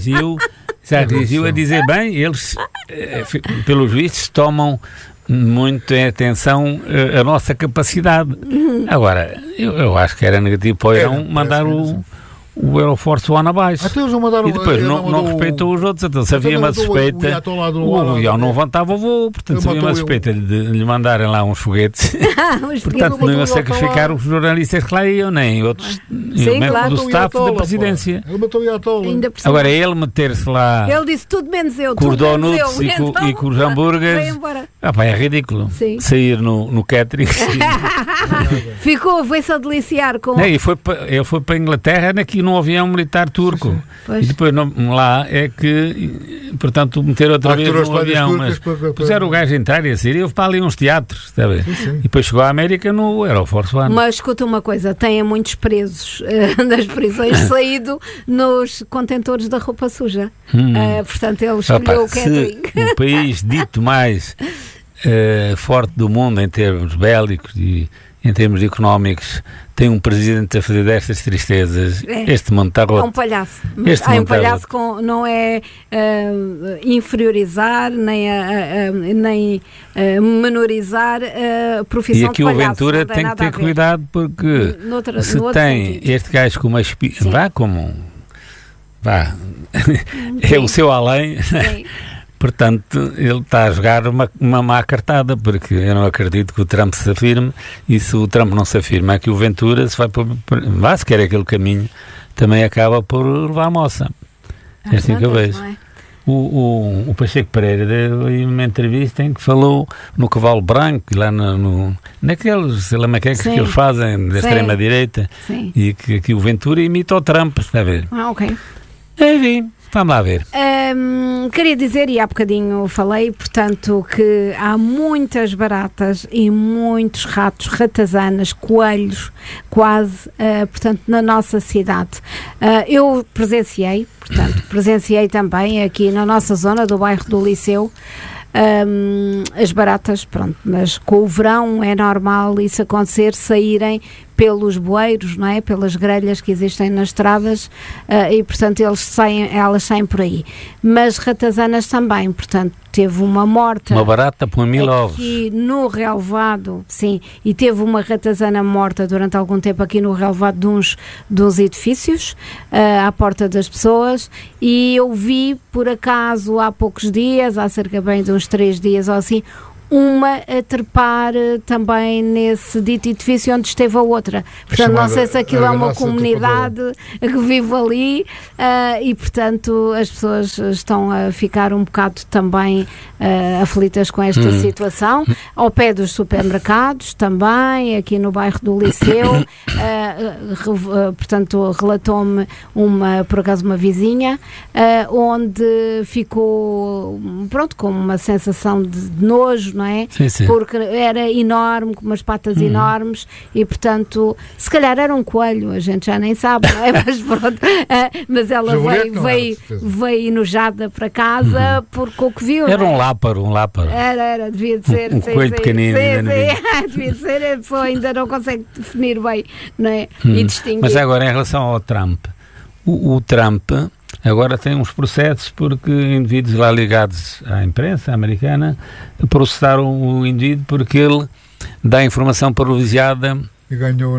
já reagiu a dizer, bem, eles, pelos vistos, tomam muito em atenção a nossa capacidade. Agora, eu acho que era negativo para o Irão mandar o Aeroforce One abaixo. E depois não respeitou os outros. Então, se havia uma suspeita, o avião não levantava o voo. Portanto, se havia uma suspeita de lhe mandarem lá uns foguetes, portanto, não iam sacrificar os jornalistas que lá iam, nem outros membros do staff da presidência. Ele matou o Ayatollah. Agora, ele meter-se lá. Ele disse tudo menos eu. Com os donuts e com os hambúrgueres. É ridículo. Sim. Sair no catering. Veio-se a deliciar com. Ele foi para a Inglaterra num avião militar turco. E depois lá é que, portanto, meter outra vez no avião. Mas puseram o gajo a entrar e a sair. Houve para ali uns teatros, está a ver? Sim. E depois chegou à América no Air Force One. Mas escuta uma coisa: têm muitos presos das prisões saído nos contentores da roupa suja. Portanto, ele escolheu o catering. O país dito mais forte do mundo em termos bélicos e em termos económicos tem um presidente a fazer destas tristezas, este mundo está roto. É um palhaço. Um palhaço não é inferiorizar nem menorizar a profissão de palhaço. E aqui o Ventura tem que ter cuidado, porque se tem este gajo com uma é o seu além. Sim. Portanto, ele está a jogar uma má cartada, porque eu não acredito que o Trump se afirme, e se o Trump não se afirma, é que o Ventura, se quer aquele caminho, também acaba por levar a moça. É assim que eu vejo. O Pacheco Pereira deu uma entrevista em que falou no cavalo branco, lá naqueles, sei lá como é que eles fazem, da extrema-direita, e que o Ventura imita o Trump, está a ver? Ok. Enfim. Vamos lá ver. Queria dizer, e há bocadinho falei, portanto, que há muitas baratas e muitos ratos, ratazanas, coelhos, quase, portanto, na nossa cidade. Eu presenciei também aqui na nossa zona do bairro do Liceu, as baratas, pronto, mas com o verão é normal isso acontecer, saírem pelos bueiros, não é? Pelas grelhas que existem nas estradas, e portanto elas saem por aí. Mas ratazanas também, portanto teve uma morta. Uma barata põe 1000 ovos. Aqui no relevado, sim, e teve uma ratazana morta durante algum tempo aqui no relevado de uns edifícios, à porta das pessoas, e eu vi por acaso há poucos dias, há cerca bem de uns 3 dias ou assim, uma a trepar também nesse dito edifício onde esteve a outra. Portanto, não sei se aquilo é uma comunidade que vive ali e, portanto, as pessoas estão a ficar um bocado também aflitas com esta situação. Ao pé dos supermercados também, aqui no bairro do Liceu, portanto, relatou-me por acaso uma vizinha, onde ficou, pronto, com uma sensação de nojo, não é? Sim. Porque era enorme, com umas patas enormes e, portanto, se calhar era um coelho, a gente já nem sabe, não é? Mas pronto, mas ela veio enojada para casa porque o que viu. Era um láparo. Era, devia de ser. Um coelho pequenino. Devia de ser, a pessoa ainda não consegue definir bem, não é? E distinguir. Mas agora, em relação ao Trump, o Trump agora tem uns processos porque indivíduos lá ligados à imprensa americana processaram o indivíduo porque ele dá informação privilegiada e ganhou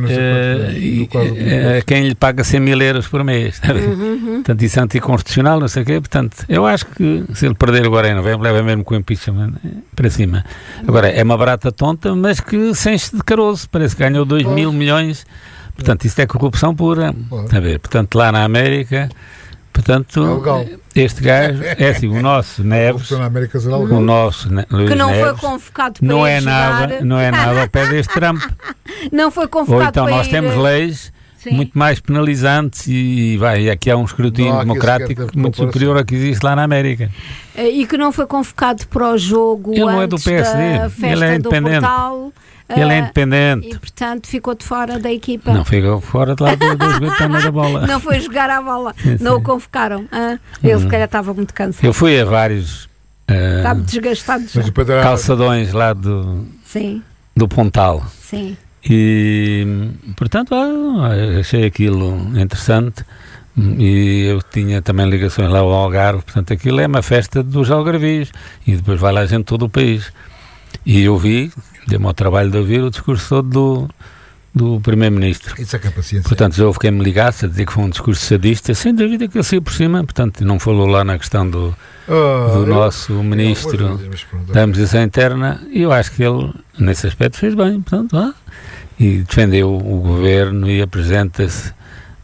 a quem lhe paga 100 mil euros por mês. Portanto, isso é anticonstitucional, não sei o quê. Portanto, eu acho que se ele perder agora em novembro, leva mesmo com o impeachment para cima. Agora, é uma barata tonta, mas que se enche de caroço. Parece que ganhou 2 mil milhões. Portanto, isto é corrupção pura. A ver, portanto, lá na América... Portanto, este gajo é assim, o nosso Neves, o nosso Luís que não Neves, foi convocado para não é nada ao pé deste Trump. Não foi convocado. Ou então nós temos leis muito mais penalizantes e aqui há um escrutínio democrático muito superior ao que existe lá na América. E que não foi convocado para o jogo. Ele não é do PSD, ele é independente. Ele é independente. E, portanto, ficou de fora da equipa. Não, ficou fora de lá do jogo da bola. Não foi jogar à bola. Não o convocaram. Ele, se calhar, estava muito cansado. Eu fui a vários estava desgastado já. Calçadões lá do Pontal. Sim. E, portanto, achei aquilo interessante. E eu tinha também ligações lá ao Algarve. Portanto, aquilo é uma festa dos algarvios. E depois vai lá gente de todo o país. E eu deu-me ao trabalho de ouvir o discurso todo do Primeiro-Ministro. Isso é que é paciência. Portanto, eu fiquei-me ligasse a dizer que foi um discurso sadista, sem dúvida que ele saiu por cima, portanto, não falou lá na questão do nosso Ministro da Administração Interna, e eu acho que ele, nesse aspecto, fez bem, portanto, e defendeu o Governo e apresenta-se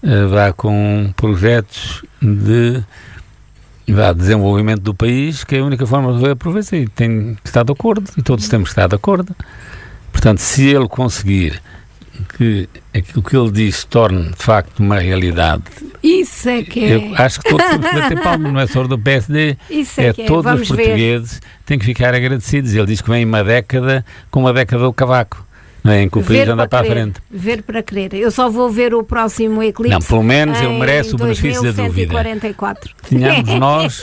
com projetos de desenvolvimento do país, que é a única forma de aproveitar, e tem que estar de acordo, e todos temos que estar de acordo. Portanto, se ele conseguir que aquilo que ele diz se torne de facto uma realidade, isso é que é. Eu acho que todos temos que bater palmas, não é só do PSD, todos os portugueses têm que ficar agradecidos. Ele diz que vem uma década com uma década do cavaco. Em que o país anda para a frente. Ver para crer. Eu só vou ver o próximo eclipse. Não, pelo menos ele merece o benefício da dúvida. 2144. Tínhamos nós,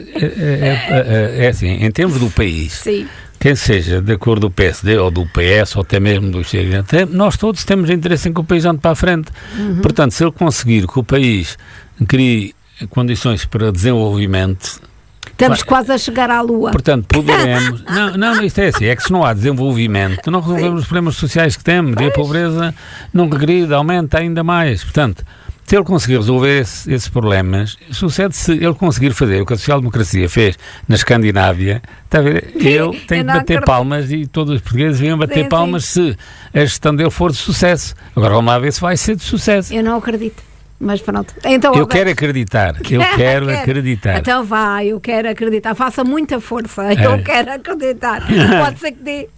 assim, em termos do país, sim, quem seja da cor do PSD ou do PS ou até mesmo do Chega, nós todos temos interesse em que o país ande para a frente. Portanto, se ele conseguir que o país crie condições para desenvolvimento, estamos quase a chegar à Lua. Portanto, poderemos... Não, isto é assim, é que se não há desenvolvimento, não resolvemos os problemas sociais que temos, e a pobreza não regride, aumenta ainda mais. Portanto, se ele conseguir resolver esses problemas, sucede se ele conseguir fazer o que a social-democracia fez na Escandinávia, está a ver? Ele tem que bater palmas e todos os portugueses deviam bater palmas se a gestão dele for de sucesso. Agora vamos lá ver se vai ser de sucesso. Eu não acredito. Mas pronto. Então, eu quero acreditar. Eu quero acreditar. Então vai, eu quero acreditar. Faça muita força. Eu quero acreditar. Pode ser que dê.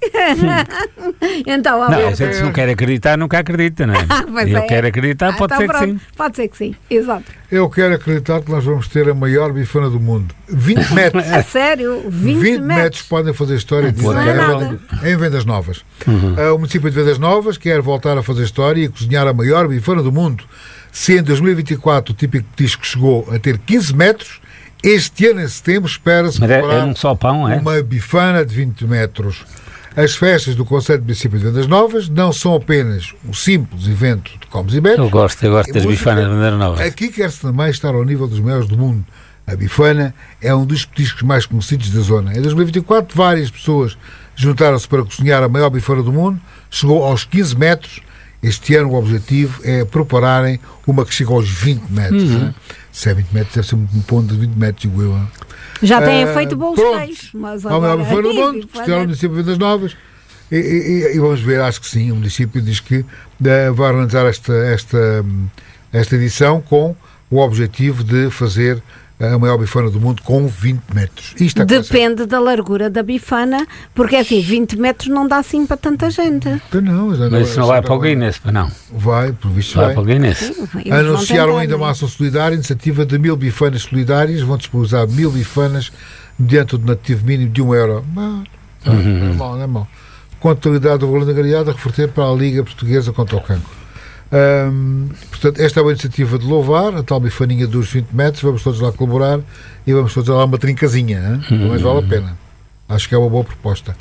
Então, não, se não quer acreditar, nunca acredita, não é? Eu quero acreditar, pode ser que sim. Pode ser que sim, exato. Eu quero acreditar que nós vamos ter a maior bifana do mundo. 20 metros. A sério? 20 metros podem fazer história em Vendas Novas. O município de Vendas Novas quer voltar a fazer história e cozinhar a maior bifana do mundo. Se em 2024 o típico petisco chegou a ter 15 metros, este ano, em setembro, espera-se preparar uma bifana de 20 metros. As festas do Conselho de Município de Vendas Novas não são apenas um simples evento de comes e bebes. Eu gosto das bifanas de Vendas Novas. Aqui quer-se também estar ao nível dos maiores do mundo. A bifana é um dos petiscos mais conhecidos da zona. Em 2024, várias pessoas juntaram-se para cozinhar a maior bifana do mundo. Chegou aos 15 metros. Este ano o objetivo é prepararem uma que chega aos 20 metros. Se é 20 metros, deve ser um ponto de 20 metros, digo eu. Já têm feito bons cheios. Mas agora... Foi no mundo, estiveram no município de Vendas Novas. E vamos ver, acho que sim, o município diz que vai organizar esta edição com o objetivo de fazer a maior bifana do mundo com 20 metros. Depende da largura da bifana, porque assim, 20 metros não dá assim para tanta gente. Não, mas isso não vai para o Guinness, não? Vai, por visto vai. Para o Guinness. Sim, anunciaram ainda uma ação solidária, iniciativa de 1000 bifanas solidárias, vão disponibilizar 1000 bifanas mediante o donativo mínimo de €1. Não é mau. Contabilidade do valor agregado a reverter para a Liga Portuguesa contra o Cancro. Portanto, esta é uma iniciativa de louvar, a tal bifaninha dos 20 metros, vamos todos lá colaborar e vamos todos lá uma trincazinha, mas vale a pena. Acho que é uma boa proposta.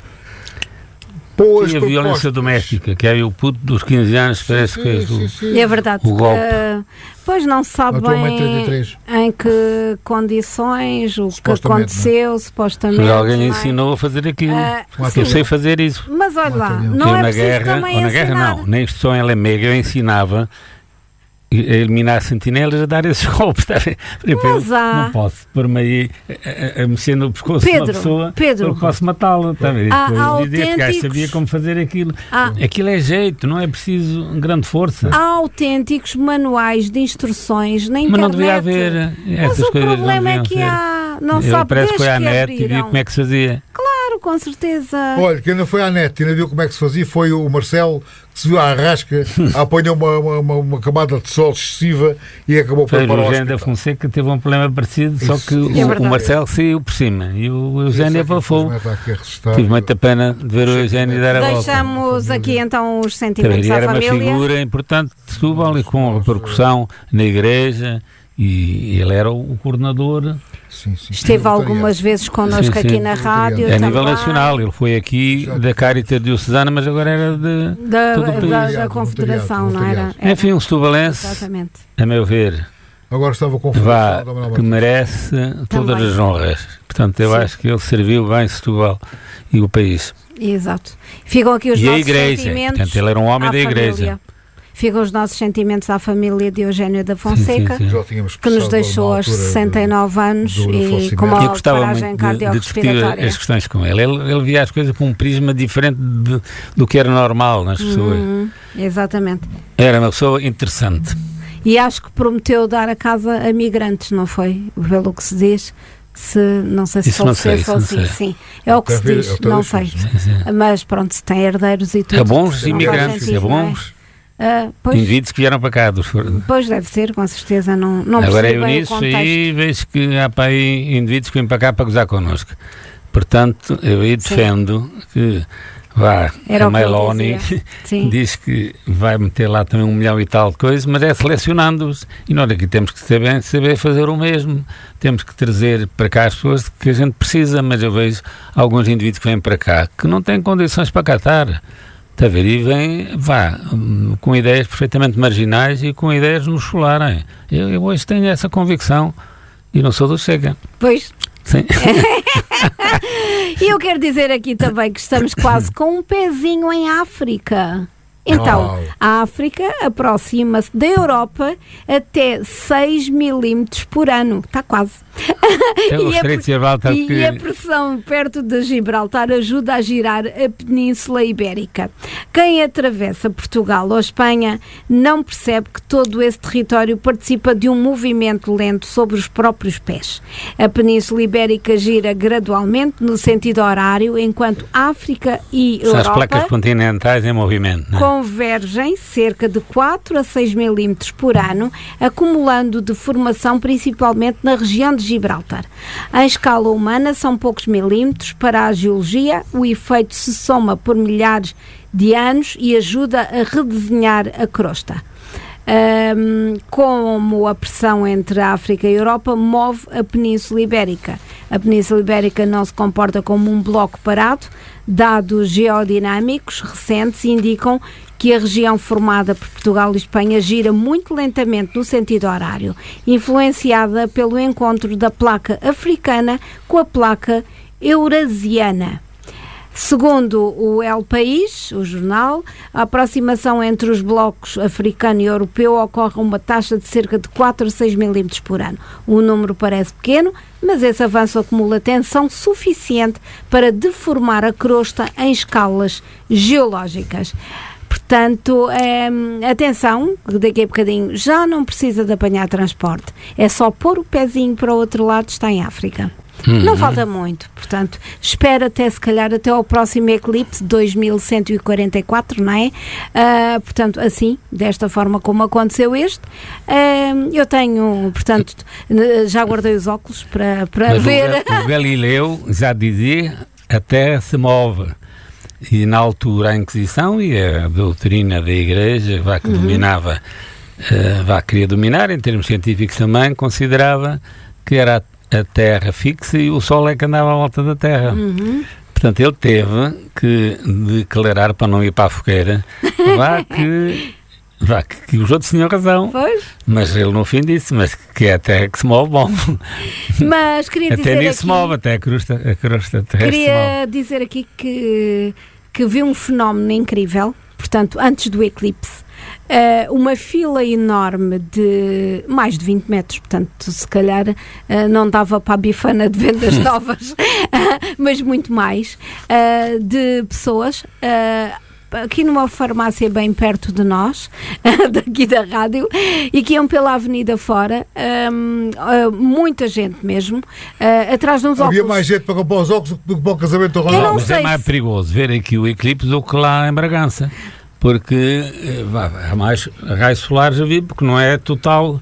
E a violência doméstica, que é o puto dos 15 anos, parece que é verdade. O golpe. Pois não se sabe bem em que condições, o que aconteceu, supostamente. Mas alguém ensinou a fazer aquilo. Eu sei fazer isso. Mas olha lá, não é preciso também ensinar. Na guerra não, na instrução em Lamega eu ensinava a eliminar sentinelas a dar esses golpes. Não posso pôr-me aí a mexer no pescoço de uma pessoa porque posso matá-la. Este gajo sabia como fazer aquilo. Aquilo é jeito, não é preciso grande força. Há autênticos manuais de instruções na internet. Mas não devia haver essas mas coisas. O problema é que há. Não sabe parece que foi à net e viu como é que se fazia. Claro, com certeza. Olha, quem não foi à net e não viu como é que se fazia foi o Marcelo, que se viu à rasca, apanhou uma camada de sol excessiva e acabou por parar. O Eugênio da Fonseca teve um problema parecido, só que o Marcelo saiu por cima e o Eugênio abafou. Tive muita pena de ver o Eugênio dar a volta. Deixamos aqui então os sentimentos à família. Era uma figura importante de Setúbal e com repercussão na igreja, e ele era o coordenador. Esteve algumas vezes connosco aqui na rádio. A nível nacional, ele foi aqui da Caritas diocesana, mas agora era da Confederação, não era? Enfim, um setubalense, a meu ver, agora estava que merece todas as honras. Portanto, eu acho que ele serviu bem Setúbal e o país. Exato. Ficam aqui os nossos igreja, sentimentos. Portanto, ele era um homem da igreja. Ficam os nossos sentimentos à família de Eugênio da Fonseca, que nos deixou aos 69 anos e com uma paragem cardiorrespiratória. As questões com ele. Ele via as coisas com um prisma diferente do que era normal nas pessoas. Exatamente. Era uma pessoa interessante. E acho que prometeu dar a casa a migrantes, não foi? Pelo que se diz. Não sei se faleceu assim. Sim, é o que se diz, não sei. Mas pronto, se tem herdeiros e tudo. É bons imigrantes, é bons. Indivíduos que vieram para cá. Pois deve ser, com certeza. Não agora eu nisso aí vejo que há para aí indivíduos que vêm para cá para gozar connosco. Portanto, eu aí defendo que a Meloni diz que vai meter lá também 1 milhão e tal de coisas, mas é selecionando-os. E nós aqui temos que saber fazer o mesmo. Temos que trazer para cá as pessoas que a gente precisa, mas eu vejo alguns indivíduos que vêm para cá que não têm condições para cá estar. Está a ver? E vem, com ideias perfeitamente marginais e com ideias nos solarem. Eu hoje tenho essa convicção e não sou do Chega. Pois. Sim. E eu quero dizer aqui também que estamos quase com um pezinho em África. Então, a África aproxima-se da Europa até 6 milímetros por ano. Está quase. E a pressão perto de Gibraltar ajuda a girar a Península Ibérica. Quem atravessa Portugal ou Espanha não percebe que todo esse território participa de um movimento lento sobre os próprios pés. A Península Ibérica gira gradualmente no sentido horário, enquanto África e Europa... São as placas continentais em movimento, não é? Convergem cerca de 4 a 6 milímetros por ano, acumulando deformação principalmente na região de Gibraltar. Em escala humana são poucos milímetros. Para a geologia, o efeito se soma por milhares de anos e ajuda a redesenhar a crosta. Como a pressão entre a África e a Europa move a Península Ibérica. A Península Ibérica não se comporta como um bloco parado. Dados geodinâmicos recentes indicam que a região formada por Portugal e Espanha gira muito lentamente no sentido horário, influenciada pelo encontro da placa africana com a placa eurasiana. Segundo o El País, o jornal, a aproximação entre os blocos africano e europeu ocorre a uma taxa de cerca de 4 a 6 milímetros por ano. O número parece pequeno, mas esse avanço acumula tensão suficiente para deformar a crosta em escalas geológicas. Portanto, atenção, daqui a bocadinho já não precisa de apanhar transporte. É só pôr o pezinho para o outro lado, está em África. Não falta muito, portanto, espera até se calhar até ao próximo eclipse 2144, não é? Portanto, assim, desta forma como aconteceu este, eu tenho, portanto, já guardei os óculos para ver. O Galileu já dizia, a Terra se move. E na altura a Inquisição e a doutrina da Igreja, que dominava, queria dominar, em termos científicos também, considerava que era a Terra fixa e o Sol é que andava à volta da Terra. Portanto, ele teve que declarar, para não ir para a fogueira, que os outros tinham razão. Pois. Mas ele no fim disse, mas que é a Terra que se move, bom. Mas queria dizer até nisso aqui, se move, até a crosta terrestre queria dizer aqui que vi um fenómeno incrível, portanto, antes do eclipse, uma fila enorme de mais de 20 metros, portanto, se calhar não dava para a bifana de vendas novas, mas muito mais, de pessoas aqui numa farmácia bem perto de nós, daqui da rádio, e que iam pela avenida fora, muita gente mesmo, atrás de uns óculos. Havia mais gente para comprar os óculos do que para o casamento do Ronaldo. Mas é mais perigoso ver aqui o eclipse do que lá em Bragança, porque há mais raios solares a vir, porque não é total.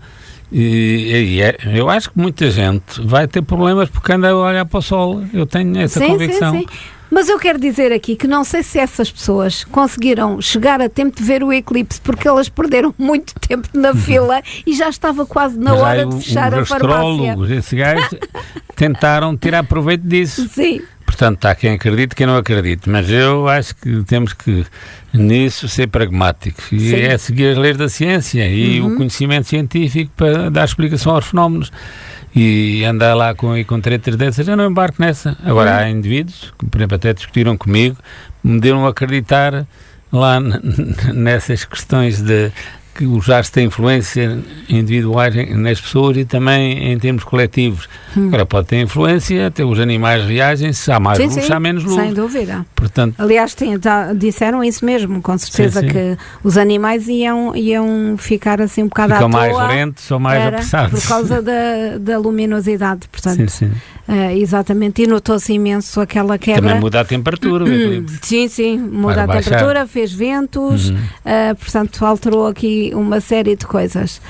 Eu acho que muita gente vai ter problemas porque anda a olhar para o sol. Eu tenho essa convicção. Sim. Mas eu quero dizer aqui que não sei se essas pessoas conseguiram chegar a tempo de ver o eclipse, porque elas perderam muito tempo na fila e já estava quase na hora de fechar a farmácia. Esses gajos tentaram tirar proveito disso. Sim. Portanto, há quem acredite e quem não acredite, mas eu acho que temos que, nisso, ser pragmáticos. E é seguir as leis da ciência e o conhecimento científico para dar explicação aos fenómenos. E andar lá com tretas dessas, eu não embarco nessa. Agora, há indivíduos que, por exemplo, até discutiram comigo, me deram a acreditar lá nessas questões de que os ares têm influência individuais nas pessoas e também em termos coletivos. Agora, pode ter influência, até os animais reagem, se há mais luz, se há menos luz. Sem dúvida. Portanto, aliás, disseram isso mesmo, com certeza, que os animais iam ficar assim um bocado à toa. Ficam mais lentos ou mais apressados. Por causa da luminosidade, portanto. Sim. Exatamente, e notou-se imenso aquela quebra. Também muda a temperatura. Sim, muda a temperatura, fez ventos, portanto alterou aqui uma série de coisas.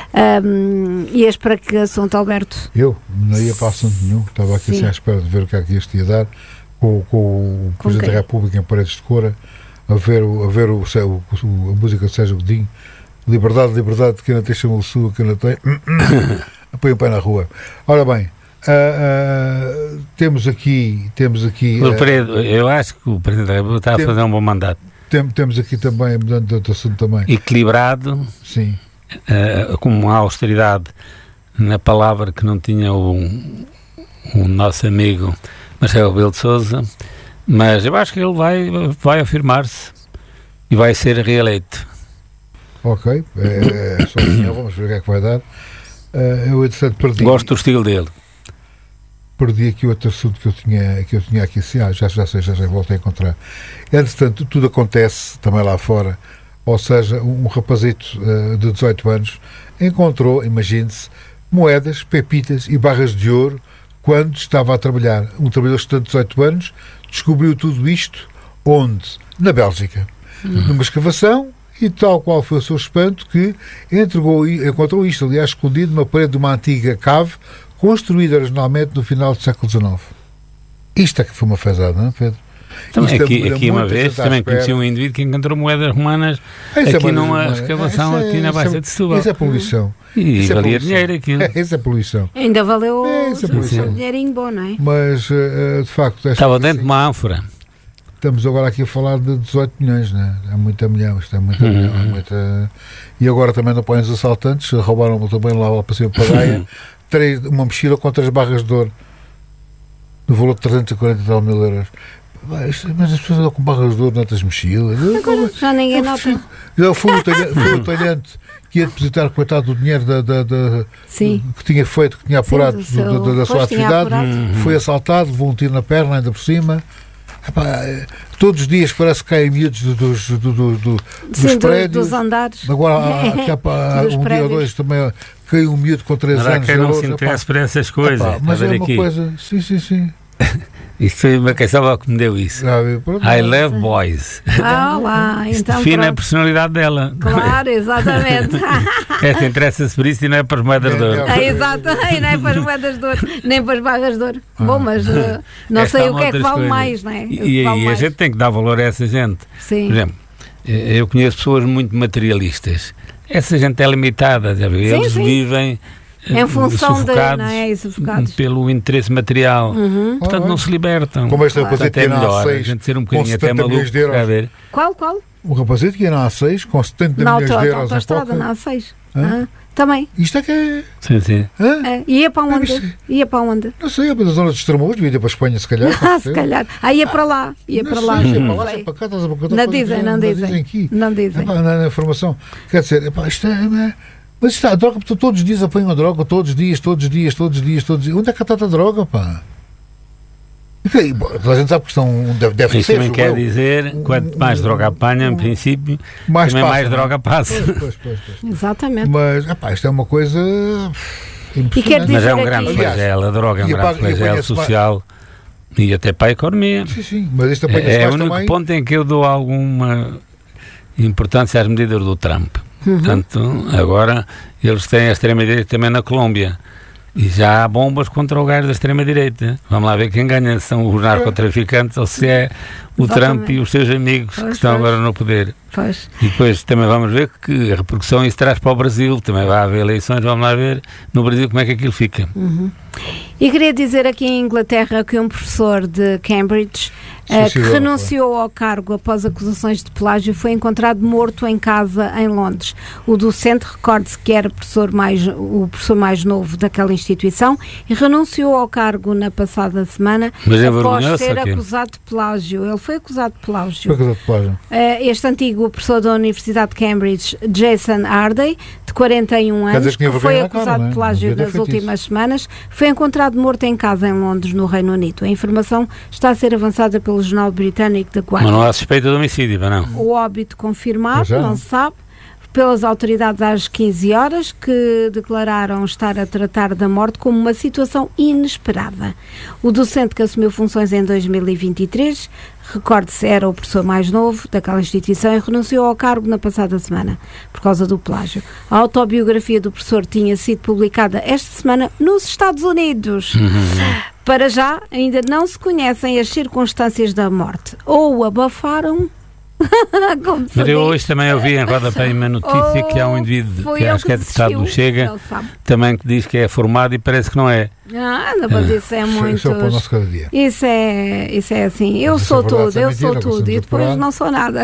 Ias para que assunto, Alberto? Eu não ia para assunto nenhum, estava aqui assim à espera de ver o que é que isto ia dar, com o Presidente da República em Paredes de Cora, a ver a música de Sérgio Godinho, liberdade, que não tem chama o sul, que não tem, põe o pé na rua. Ora bem, temos aqui eu acho que o Presidente da República está a fazer um bom mandato. Temos aqui também, mudando de assunto também, equilibrado, sim, com uma austeridade na palavra que não tinha o nosso amigo Marcelo Rebelo de Sousa, mas eu acho que ele vai afirmar-se e vai ser reeleito. Ok, só opinião, vamos ver o que é que vai dar. Eu, entretanto, gosto do estilo dele. Perdi aqui outro assunto que eu tinha aqui assim, já sei, voltei a encontrar. Entretanto, tudo acontece também lá fora, ou seja, um rapazito de 18 anos encontrou, imagine-se, moedas, pepitas e barras de ouro quando estava a trabalhar. Um trabalhador de 18 anos descobriu tudo isto onde? Na Bélgica. Numa escavação, e tal qual foi o seu espanto que encontrou isto, aliás, escondido numa parede de uma antiga cave construída originalmente no final do século XIX. Isto é que foi uma fezada, não é, Pedro? Também aqui uma vez também conheci um indivíduo que encontrou moedas romanas aqui numa escavação aqui na Baixa de Setúbal. Isso é poluição. E valia dinheiro aquilo. Isso é poluição. Ainda valeu um dinheirinho bom, não é? Mas, de facto... Estava dentro de uma ânfora. Estamos agora aqui a falar de 18 milhões, não é? É muita milhão, isto é muita milhão. É muita... E agora também não põem os assaltantes, roubaram também lá para cima para a Gaia, uma mochila com 3 barras de ouro, no valor de 340 mil euros. Mas as pessoas andam com barras de ouro noutras mochilas. Agora já ninguém nota. Já foi o talhante que ia depositar, coitado, do dinheiro que tinha feito, que tinha apurado da sua atividade, foi assaltado, levou um tiro na perna, ainda por cima. Todos os dias parece que caem miúdos dos prédios. Dos andares. Agora, um dia ou dois também caiu um miúdo com 3 anos. Quem não se interessa por essas coisas. Mas é uma coisa, sim. Isto foi uma canção que me deu isso. I Love Boys. Lá, então define a personalidade dela. Claro, exatamente. Esta interessa-se por isso e não é para as moedas de ouro. Exato, e não é para as moedas de ouro, nem para as barras de ouro. Bom, mas não sei o que é que vale mais, não é? E a gente tem que dar valor a essa gente. Sim. Por exemplo, eu conheço pessoas muito materialistas. Essa gente é limitada, já viu? Eles vivem em função sufocados pelo interesse material. Portanto, não se libertam. Como este rapazito que ia na A6 a gente ser um bocadinho até maluco. Qual? O rapazito que ia na A6 com 70 milhões de euros na autostrada, na A6. Também. Isto é que é... Sim. Ia para onde? Não sei, para a zona dos Estremoz, devia ir para a Espanha, se calhar. Se calhar. Ia para lá. Ia para lá. Não dizem. Na informação. Quer dizer, isto é... Mas isto é a droga, todos os dias apanham a droga, todos os dias. Onde é que está a droga, pá? A gente sabe que deve ser. Isso também quer dizer, quanto mais droga apanha, em princípio, mais droga passa. Pois. Exatamente. Mas, isto é uma coisa impressionante. Mas é um grande flagelo, a droga é um grande flagelo social e até para a economia. Sim, mas isto é o único ponto em que eu dou alguma importância às medidas do Trump. Portanto, agora eles têm a extrema-direita também na Colômbia e já há bombas contra o gajo da extrema-direita. Vamos lá ver quem ganha, se são os narcotraficantes ou se é o Trump e os seus amigos que estão agora no poder. E depois também vamos ver que a repercussão isso traz para o Brasil, também vai haver eleições, vamos lá ver no Brasil como é que aquilo fica. E queria dizer aqui em Inglaterra que um professor de Cambridge que renunciou ao cargo após acusações de plágio foi encontrado morto em casa em Londres. O docente, recorde-se que era o professor mais novo daquela instituição e renunciou ao cargo na passada semana após ser acusado de plágio. Ele foi acusado de plágio. Este antigo professor da Universidade de Cambridge, Jason Hardy, de 41 anos, que foi acusado de plágio nas últimas semanas, foi encontrado morto em casa em Londres, no Reino Unido. A informação está a ser avançada pelo jornal britânico The Guardian. Mas não há suspeita de homicídio, não? O óbito confirmado, não se sabe, pelas autoridades às 15 horas, que declararam estar a tratar da morte como uma situação inesperada. O docente que assumiu funções em 2023, recorde-se, era o professor mais novo daquela instituição e renunciou ao cargo na passada semana, por causa do plágio. A autobiografia do professor tinha sido publicada esta semana nos Estados Unidos. Para já, ainda não se conhecem as circunstâncias da morte. Ou o abafaram... Mas eu hoje também ouvi em rodapé uma notícia que há um indivíduo que acho que é deputado do Chega também que diz que é formado e parece que não é. Mas isso é muito. Isso é assim. Eu sou tudo e depois não sou nada.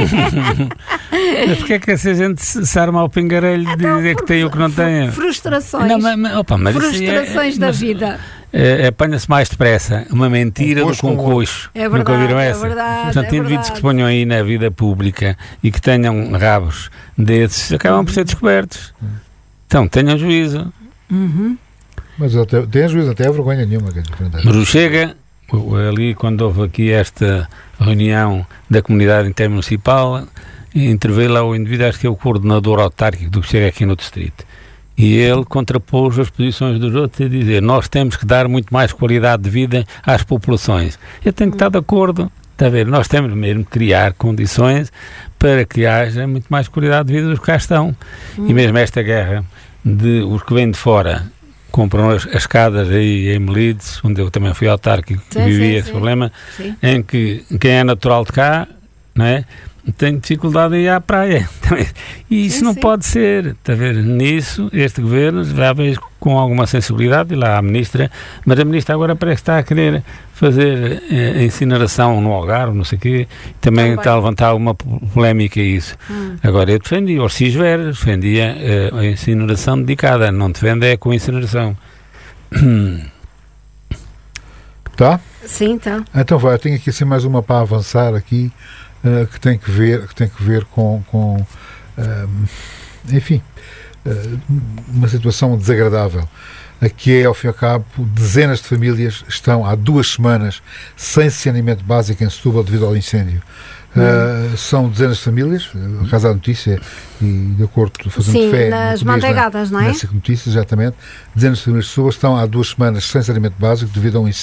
Mas porquê é que essa gente se arma ao pingarelho de dizer que tem o que não tem? Frustrações. Frustrações da vida. Apanha-se mais depressa uma mentira do que um coxo. Nunca ouviram essa? Portanto, indivíduos que se ponham aí na vida pública e que tenham rabos desses acabam por ser descobertos. Então, tenham juízo. Mas tem juízo, não tem vergonha nenhuma. Mas o Chega, ali quando houve aqui esta reunião da comunidade intermunicipal, interveio lá o indivíduo, acho que é o coordenador autárquico do Chega aqui no distrito. E ele contrapôs as posições dos outros e dizer, nós temos que dar muito mais qualidade de vida às populações. Eu tenho que estar de acordo, está a ver? Nós temos mesmo que criar condições para que haja muito mais qualidade de vida dos que cá estão. E mesmo esta guerra de os que vêm de fora compram as escadas aí em Melides, onde eu também fui autárquico e vivi esse problema, em que quem é natural de cá, não é? Tenho dificuldade em ir à praia. E isso não pode ser. Está a ver? Nisso, este governo já veio com alguma sensibilidade, e lá a ministra, mas a ministra agora parece que está a querer fazer a incineração no Algarve, não sei o quê, também está a levantar alguma polémica a isso. Agora, eu defendi, o Orsis Vera defendia a incineração dedicada, não defende é com a incineração. Tá? Sim, então. Então vai, eu tenho aqui assim mais uma para avançar aqui, que tem que ver com enfim, uma situação desagradável. Aqui é, ao fim e ao cabo, dezenas de famílias estão há 2 semanas sem saneamento básico em Setúbal devido ao incêndio. São dezenas de famílias, a casa da notícia, e de acordo, fazendo fé nas Manteigadas, não é? Nessa notícia, exatamente, dezenas de famílias de pessoas estão há 2 semanas sem saneamento básico devido a um incêndio.